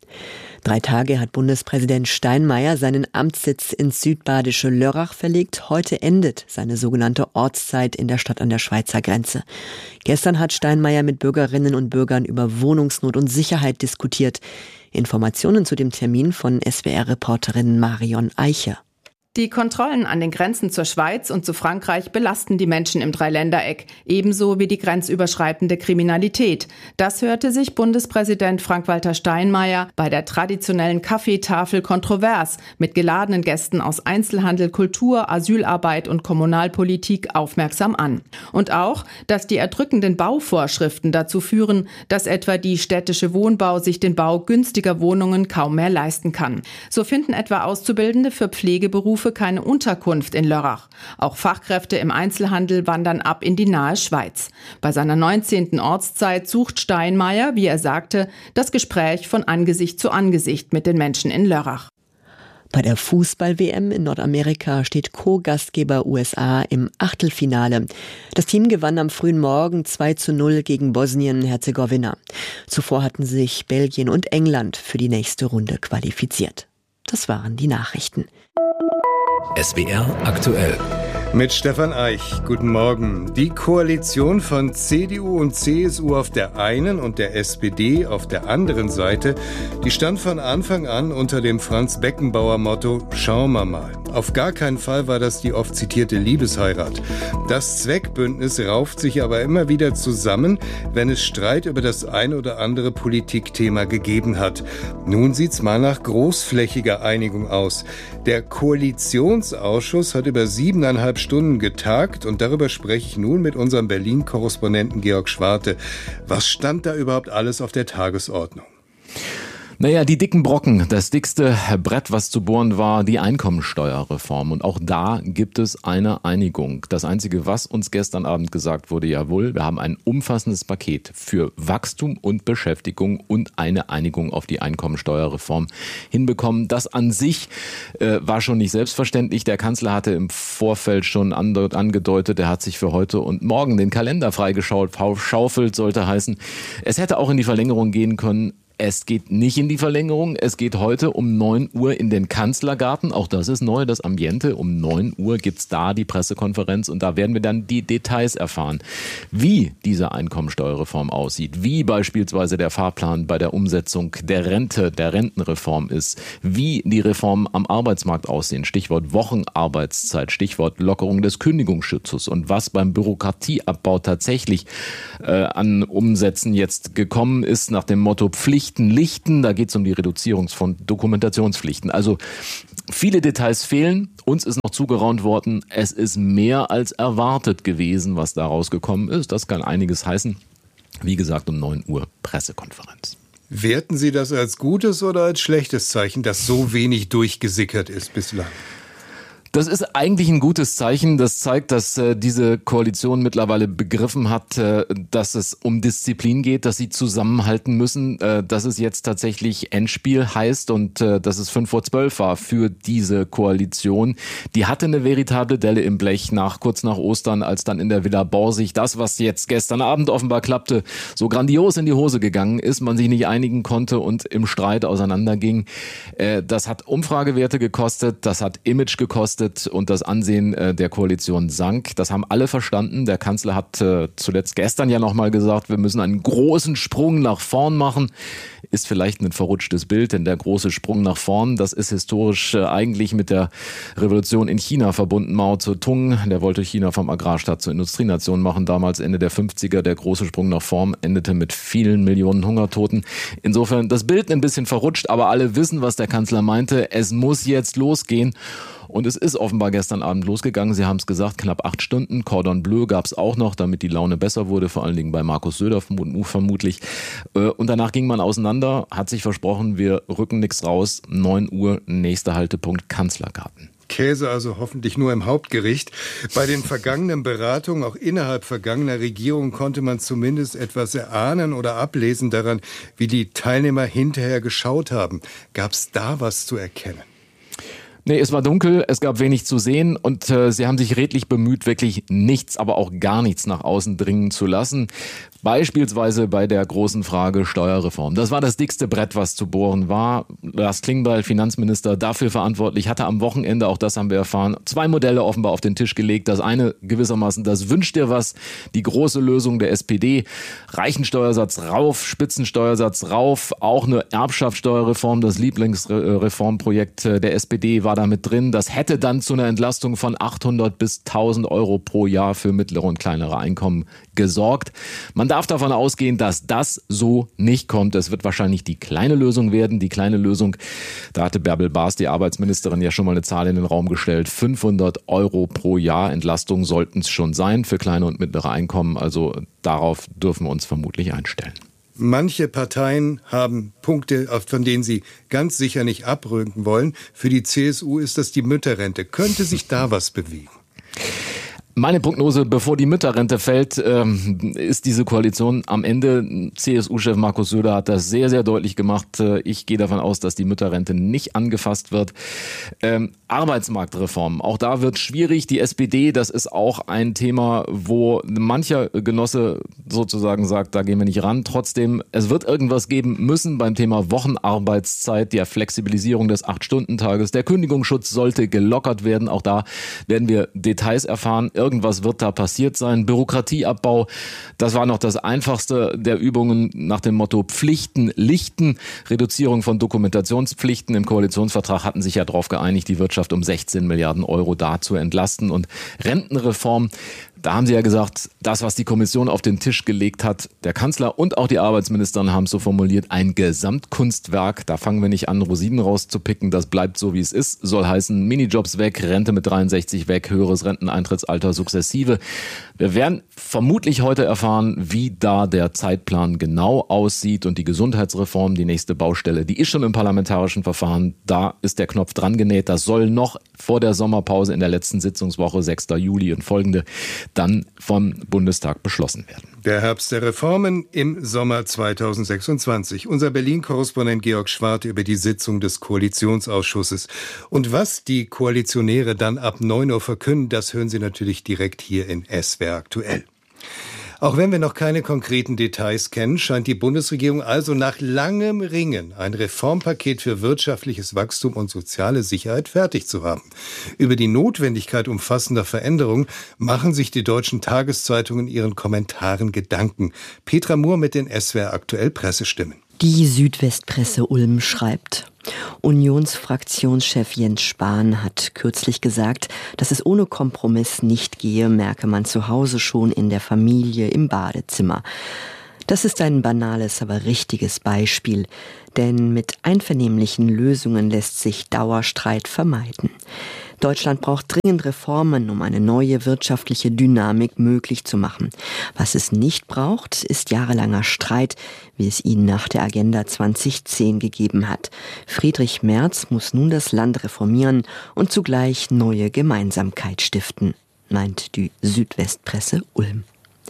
Drei Tage hat Bundespräsident Steinmeier seinen Amtssitz ins südbadische Lörrach verlegt. Heute endet seine sogenannte Ortszeit in der Stadt an der Schweizer Grenze. Gestern hat Steinmeier mit Bürgerinnen und Bürgern über Wohnungsnot und Sicherheit diskutiert. Informationen zu dem Termin von S W R-Reporterin Marion Eicher. Die Kontrollen an den Grenzen zur Schweiz und zu Frankreich belasten die Menschen im Dreiländereck, ebenso wie die grenzüberschreitende Kriminalität. Das hörte sich Bundespräsident Frank-Walter Steinmeier bei der traditionellen Kaffeetafel kontrovers mit geladenen Gästen aus Einzelhandel, Kultur, Asylarbeit und Kommunalpolitik aufmerksam an. Und auch, dass die erdrückenden Bauvorschriften dazu führen, dass etwa die städtische Wohnbau sich den Bau günstiger Wohnungen kaum mehr leisten kann. So finden etwa Auszubildende für Pflegeberufe keine Unterkunft in Lörrach. Auch Fachkräfte im Einzelhandel wandern ab in die nahe Schweiz. Bei seiner neunzehnten Ortszeit sucht Steinmeier, wie er sagte, das Gespräch von Angesicht zu Angesicht mit den Menschen in Lörrach. Bei der Fußball-W M in Nordamerika steht Co-Gastgeber U S A im Achtelfinale. Das Team gewann am frühen Morgen zwei zu null gegen Bosnien-Herzegowina. Zuvor hatten sich Belgien und England für die nächste Runde qualifiziert. Das waren die Nachrichten. S W R aktuell. Mit Stefan Eich. Guten Morgen. Die Koalition von C D U und C S U auf der einen und der S P D auf der anderen Seite, die stand von Anfang an unter dem Franz Beckenbauer Motto Schauen wir mal. Auf gar keinen Fall war das die oft zitierte Liebesheirat. Das Zweckbündnis rauft sich aber immer wieder zusammen, wenn es Streit über das ein oder andere Politikthema gegeben hat. Nun sieht's mal nach großflächiger Einigung aus. Der Koalitionsausschuss hat über siebeneinhalb Stunden getagt und darüber spreche ich nun mit unserem Berlin-Korrespondenten Georg Schwarte. Was stand da überhaupt alles auf der Tagesordnung? Naja, die dicken Brocken, das dickste Brett, was zu bohren war, die Einkommensteuerreform. Und auch da gibt es eine Einigung. Das Einzige, was uns gestern Abend gesagt wurde, jawohl, wir haben ein umfassendes Paket für Wachstum und Beschäftigung und eine Einigung auf die Einkommensteuerreform hinbekommen. Das an sich äh, war schon nicht selbstverständlich. Der Kanzler hatte im Vorfeld schon angedeutet, er hat sich für heute und morgen den Kalender freigeschaufelt, sollte heißen. Es hätte auch in die Verlängerung gehen können. Es geht nicht in die Verlängerung. Es geht heute um neun Uhr in den Kanzlergarten. Auch das ist neu, das Ambiente. Um neun Uhr gibt's da die Pressekonferenz und da werden wir dann die Details erfahren. Wie diese Einkommensteuerreform aussieht, wie beispielsweise der Fahrplan bei der Umsetzung der Rente, der Rentenreform ist, wie die Reformen am Arbeitsmarkt aussehen. Stichwort Wochenarbeitszeit, Stichwort Lockerung des Kündigungsschutzes und was beim Bürokratieabbau tatsächlich äh, an Umsätzen jetzt gekommen ist nach dem Motto Pflicht Lichten, da geht es um die Reduzierung von Dokumentationspflichten. Also viele Details fehlen. Uns ist noch zugeraunt worden, es ist mehr als erwartet gewesen, was da rausgekommen ist. Das kann einiges heißen. Wie gesagt, um neun Uhr Pressekonferenz. Werten Sie das als gutes oder als schlechtes Zeichen, dass so wenig durchgesickert ist bislang? Das ist eigentlich ein gutes Zeichen. Das zeigt, dass äh, diese Koalition mittlerweile begriffen hat, äh, dass es um Disziplin geht, dass sie zusammenhalten müssen, äh, dass es jetzt tatsächlich Endspiel heißt und äh, dass es fünf vor zwölf war für diese Koalition. Die hatte eine veritable Delle im Blech nach kurz nach Ostern, als dann in der Villa Borsig das, was jetzt gestern Abend offenbar klappte, so grandios in die Hose gegangen ist, man sich nicht einigen konnte und im Streit auseinanderging. Äh, das hat Umfragewerte gekostet, das hat Image gekostet. Und das Ansehen der Koalition sank. Das haben alle verstanden. Der Kanzler hat zuletzt gestern ja nochmal gesagt, wir müssen einen großen Sprung nach vorn machen. Ist vielleicht ein verrutschtes Bild, denn der große Sprung nach vorn, das ist historisch eigentlich mit der Revolution in China verbunden. Mao Zedong, der wollte China vom Agrarstaat zur Industrienation machen. Damals Ende der fünfziger, der große Sprung nach vorn endete mit vielen Millionen Hungertoten. Insofern das Bild ein bisschen verrutscht, aber alle wissen, was der Kanzler meinte. Es muss jetzt losgehen. Und es ist offenbar gestern Abend losgegangen. Sie haben es gesagt, knapp acht Stunden. Cordon Bleu gab es auch noch, damit die Laune besser wurde, vor allen Dingen bei Markus Söder vermutlich. Und danach ging man auseinander, hat sich versprochen, wir rücken nichts raus. neun Uhr, nächster Haltepunkt, Kanzlergarten. Käse also hoffentlich nur im Hauptgericht. Bei den vergangenen Beratungen, auch innerhalb vergangener Regierungen, konnte man zumindest etwas erahnen oder ablesen daran, wie die Teilnehmer hinterher geschaut haben. Gab es da was zu erkennen? Nee, es war dunkel, es gab wenig zu sehen und äh, sie haben sich redlich bemüht, wirklich nichts, aber auch gar nichts nach außen dringen zu lassen. Beispielsweise bei der großen Frage Steuerreform. Das war das dickste Brett, was zu bohren war. Lars Klingbeil, Finanzminister, dafür verantwortlich, hatte am Wochenende, auch das haben wir erfahren, zwei Modelle offenbar auf den Tisch gelegt. Das eine gewissermaßen, das wünscht dir was, die große Lösung der S P D. Reichensteuersatz rauf, Spitzensteuersatz rauf, auch eine Erbschaftssteuerreform, das Lieblingsreformprojekt der S P D war da mit drin. Das hätte dann zu einer Entlastung von achthundert bis tausend Euro pro Jahr für mittlere und kleinere Einkommen gesorgt. Man darf davon ausgehen, dass das so nicht kommt. Es wird wahrscheinlich die kleine Lösung werden. Die kleine Lösung, da hatte Bärbel Baas, die Arbeitsministerin, ja schon mal eine Zahl in den Raum gestellt. fünfhundert Euro pro Jahr Entlastung sollten es schon sein für kleine und mittlere Einkommen. Also darauf dürfen wir uns vermutlich einstellen. Manche Parteien haben Punkte, von denen sie ganz sicher nicht abrücken wollen. Für die C S U ist das die Mütterrente. Könnte sich da was bewegen? Meine Prognose, bevor die Mütterrente fällt, ähm, ist diese Koalition am Ende. C S U-Chef Markus Söder hat das sehr, sehr deutlich gemacht. Ich gehe davon aus, dass die Mütterrente nicht angefasst wird. Ähm, Arbeitsmarktreform, auch da wird schwierig. Die S P D, das ist auch ein Thema, wo mancher Genosse sozusagen sagt, da gehen wir nicht ran. Trotzdem, es wird irgendwas geben müssen beim Thema Wochenarbeitszeit, der Flexibilisierung des acht-Stunden-Tages. Der Kündigungsschutz sollte gelockert werden. Auch da werden wir Details erfahren. Irgendwas wird da passiert sein. Bürokratieabbau, das war noch das einfachste der Übungen nach dem Motto Pflichten lichten. Reduzierung von Dokumentationspflichten. Im Koalitionsvertrag hatten sich ja darauf geeinigt, die Wirtschaft um sechzehn Milliarden Euro da zu entlasten. Und Rentenreform, Da haben sie ja gesagt, das, was die Kommission auf den Tisch gelegt hat, der Kanzler und auch die Arbeitsministerin haben es so formuliert, ein Gesamtkunstwerk. Da fangen wir nicht an, Rosinen rauszupicken. Das bleibt so, wie es ist. Soll heißen, Minijobs weg, Rente mit dreiundsechzig weg, höheres Renteneintrittsalter sukzessive. Wir werden vermutlich heute erfahren, wie da der Zeitplan genau aussieht. Und die Gesundheitsreform, die nächste Baustelle, die ist schon im parlamentarischen Verfahren. Da ist der Knopf dran genäht. Das soll noch vor der Sommerpause in der letzten Sitzungswoche, sechster Juli und folgende, dann vom Bundestag beschlossen werden. Der Herbst der Reformen im Sommer zweitausendsechsundzwanzig. Unser Berlin-Korrespondent Georg Schwarte über die Sitzung des Koalitionsausschusses. Und was die Koalitionäre dann ab neun Uhr verkünden, das hören Sie natürlich direkt hier in S W R aktuell. Auch wenn wir noch keine konkreten Details kennen, scheint die Bundesregierung also nach langem Ringen ein Reformpaket für wirtschaftliches Wachstum und soziale Sicherheit fertig zu haben. Über die Notwendigkeit umfassender Veränderungen machen sich die deutschen Tageszeitungen in ihren Kommentaren Gedanken. Petra Mohr mit den S W R aktuell Pressestimmen. Die Südwestpresse Ulm schreibt: Unionsfraktionschef Jens Spahn hat kürzlich gesagt, dass es ohne Kompromiss nicht gehe, merke man zu Hause schon in der Familie im Badezimmer. Das ist ein banales, aber richtiges Beispiel, denn mit einvernehmlichen Lösungen lässt sich Dauerstreit vermeiden. Deutschland braucht dringend Reformen, um eine neue wirtschaftliche Dynamik möglich zu machen. Was es nicht braucht, ist jahrelanger Streit, wie es ihn nach der Agenda zweitausendzehn gegeben hat. Friedrich Merz muss nun das Land reformieren und zugleich neue Gemeinsamkeit stiften, meint die Südwestpresse Ulm.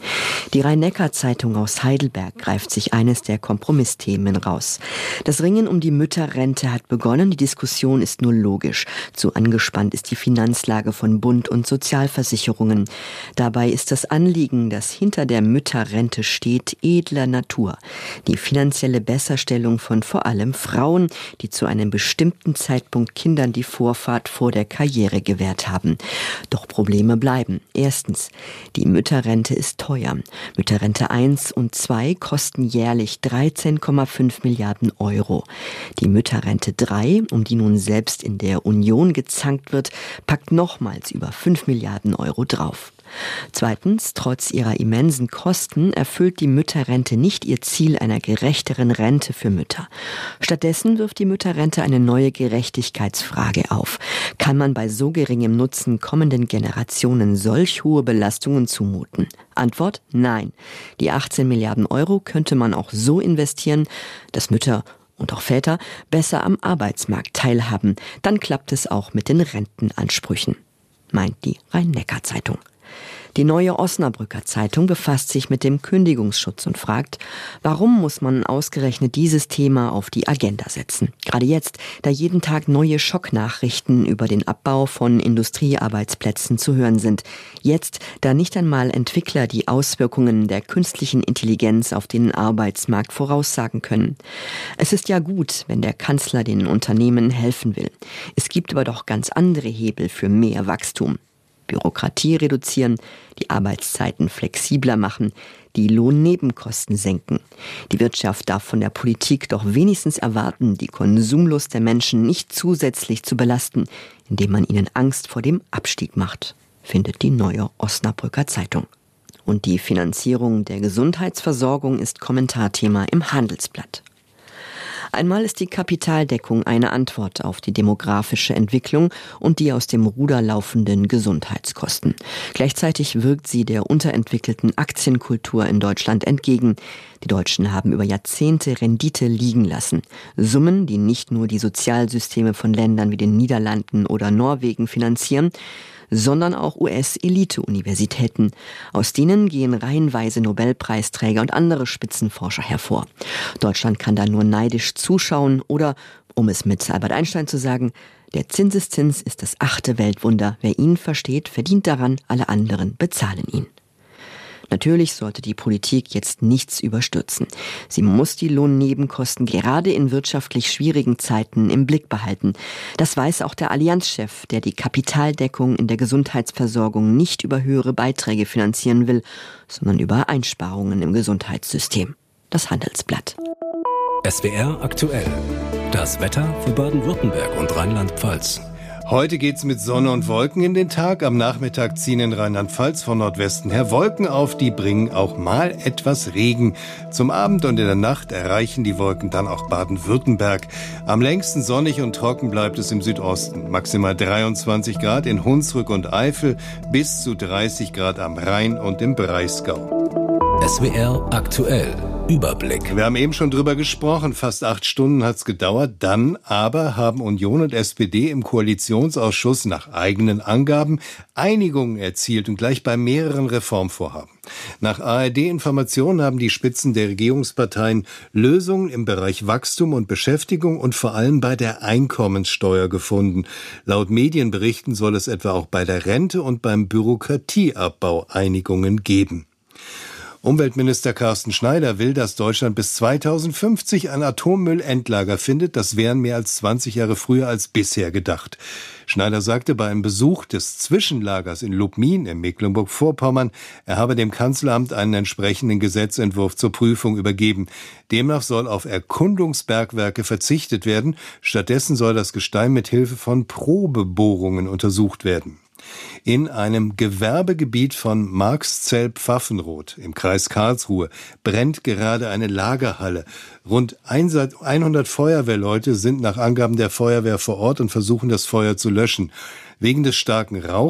Die Rhein-Neckar-Zeitung aus Heidelberg greift sich eines der Kompromissthemen raus. Das Ringen um die Mütterrente hat begonnen, die Diskussion ist nur logisch. Zu angespannt ist die Finanzlage von Bund und Sozialversicherungen. Dabei ist das Anliegen, das hinter der Mütterrente steht, edler Natur. Die finanzielle Besserstellung von vor allem Frauen, die zu einem bestimmten Zeitpunkt Kindern die Vorfahrt vor der Karriere gewährt haben. Doch Probleme bleiben. Erstens, die Mütterrente ist teuer. Mütterrente eins und zwei kosten jährlich dreizehn Komma fünf Milliarden Euro. Die Mütterrente drei, um die nun selbst in der Union gezankt wird, packt nochmals über fünf Milliarden Euro drauf. Zweitens, trotz ihrer immensen Kosten erfüllt die Mütterrente nicht ihr Ziel einer gerechteren Rente für Mütter. Stattdessen wirft die Mütterrente eine neue Gerechtigkeitsfrage auf. Kann man bei so geringem Nutzen kommenden Generationen solch hohe Belastungen zumuten? Antwort: Nein. Die achtzehn Milliarden Euro könnte man auch so investieren, dass Mütter und auch Väter besser am Arbeitsmarkt teilhaben. Dann klappt es auch mit den Rentenansprüchen, meint die Rhein-Neckar-Zeitung. Die Neue Osnabrücker Zeitung befasst sich mit dem Kündigungsschutz und fragt, warum muss man ausgerechnet dieses Thema auf die Agenda setzen? Gerade jetzt, da jeden Tag neue Schocknachrichten über den Abbau von Industriearbeitsplätzen zu hören sind. Jetzt, da nicht einmal Entwickler die Auswirkungen der künstlichen Intelligenz auf den Arbeitsmarkt voraussagen können. Es ist ja gut, wenn der Kanzler den Unternehmen helfen will. Es gibt aber doch ganz andere Hebel für mehr Wachstum. Bürokratie reduzieren, die Arbeitszeiten flexibler machen, die Lohnnebenkosten senken. Die Wirtschaft darf von der Politik doch wenigstens erwarten, die Konsumlust der Menschen nicht zusätzlich zu belasten, indem man ihnen Angst vor dem Abstieg macht, findet die Neue Osnabrücker Zeitung. Und die Finanzierung der Gesundheitsversorgung ist Kommentarthema im Handelsblatt. Einmal ist die Kapitaldeckung eine Antwort auf die demografische Entwicklung und die aus dem Ruder laufenden Gesundheitskosten. Gleichzeitig wirkt sie der unterentwickelten Aktienkultur in Deutschland entgegen. Die Deutschen haben über Jahrzehnte Rendite liegen lassen. Summen, die nicht nur die Sozialsysteme von Ländern wie den Niederlanden oder Norwegen finanzieren, sondern auch U S-Elite-Universitäten. Aus denen gehen reihenweise Nobelpreisträger und andere Spitzenforscher hervor. Deutschland kann da nur neidisch zuschauen oder, um es mit Albert Einstein zu sagen, der Zinseszins ist das achte Weltwunder. Wer ihn versteht, verdient daran, alle anderen bezahlen ihn. Natürlich sollte die Politik jetzt nichts überstürzen. Sie muss die Lohnnebenkosten gerade in wirtschaftlich schwierigen Zeiten im Blick behalten. Das weiß auch der Allianzchef, der die Kapitaldeckung in der Gesundheitsversorgung nicht über höhere Beiträge finanzieren will, sondern über Einsparungen im Gesundheitssystem. Das Handelsblatt. S W R aktuell. Das Wetter für Baden-Württemberg und Rheinland-Pfalz. Heute geht's mit Sonne und Wolken in den Tag. Am Nachmittag ziehen in Rheinland-Pfalz von Nordwesten her Wolken auf. Die bringen auch mal etwas Regen. Zum Abend und in der Nacht erreichen die Wolken dann auch Baden-Württemberg. Am längsten sonnig und trocken bleibt es im Südosten. Maximal dreiundzwanzig Grad in Hunsrück und Eifel, bis zu dreißig Grad am Rhein und im Breisgau. S W R aktuell. Überblick. Wir haben eben schon drüber gesprochen. Fast acht Stunden hat's gedauert. Dann aber haben Union und S P D im Koalitionsausschuss nach eigenen Angaben Einigungen erzielt und gleich bei mehreren Reformvorhaben. Nach A R D-Informationen haben die Spitzen der Regierungsparteien Lösungen im Bereich Wachstum und Beschäftigung und vor allem bei der Einkommenssteuer gefunden. Laut Medienberichten soll es etwa auch bei der Rente und beim Bürokratieabbau Einigungen geben. Umweltminister Carsten Schneider will, dass Deutschland bis zweitausendfünfzig ein Atommüllendlager findet. Das wären mehr als zwanzig Jahre früher als bisher gedacht. Schneider sagte bei einem Besuch des Zwischenlagers in Lubmin in Mecklenburg-Vorpommern, er habe dem Kanzleramt einen entsprechenden Gesetzentwurf zur Prüfung übergeben. Demnach soll auf Erkundungsbergwerke verzichtet werden. Stattdessen soll das Gestein mit Hilfe von Probebohrungen untersucht werden. In einem Gewerbegebiet von Marxzell-Pfaffenroth im Kreis Karlsruhe brennt gerade eine Lagerhalle. Rund hundert Feuerwehrleute sind nach Angaben der Feuerwehr vor Ort und versuchen, das Feuer zu löschen. Wegen des starken Rauchs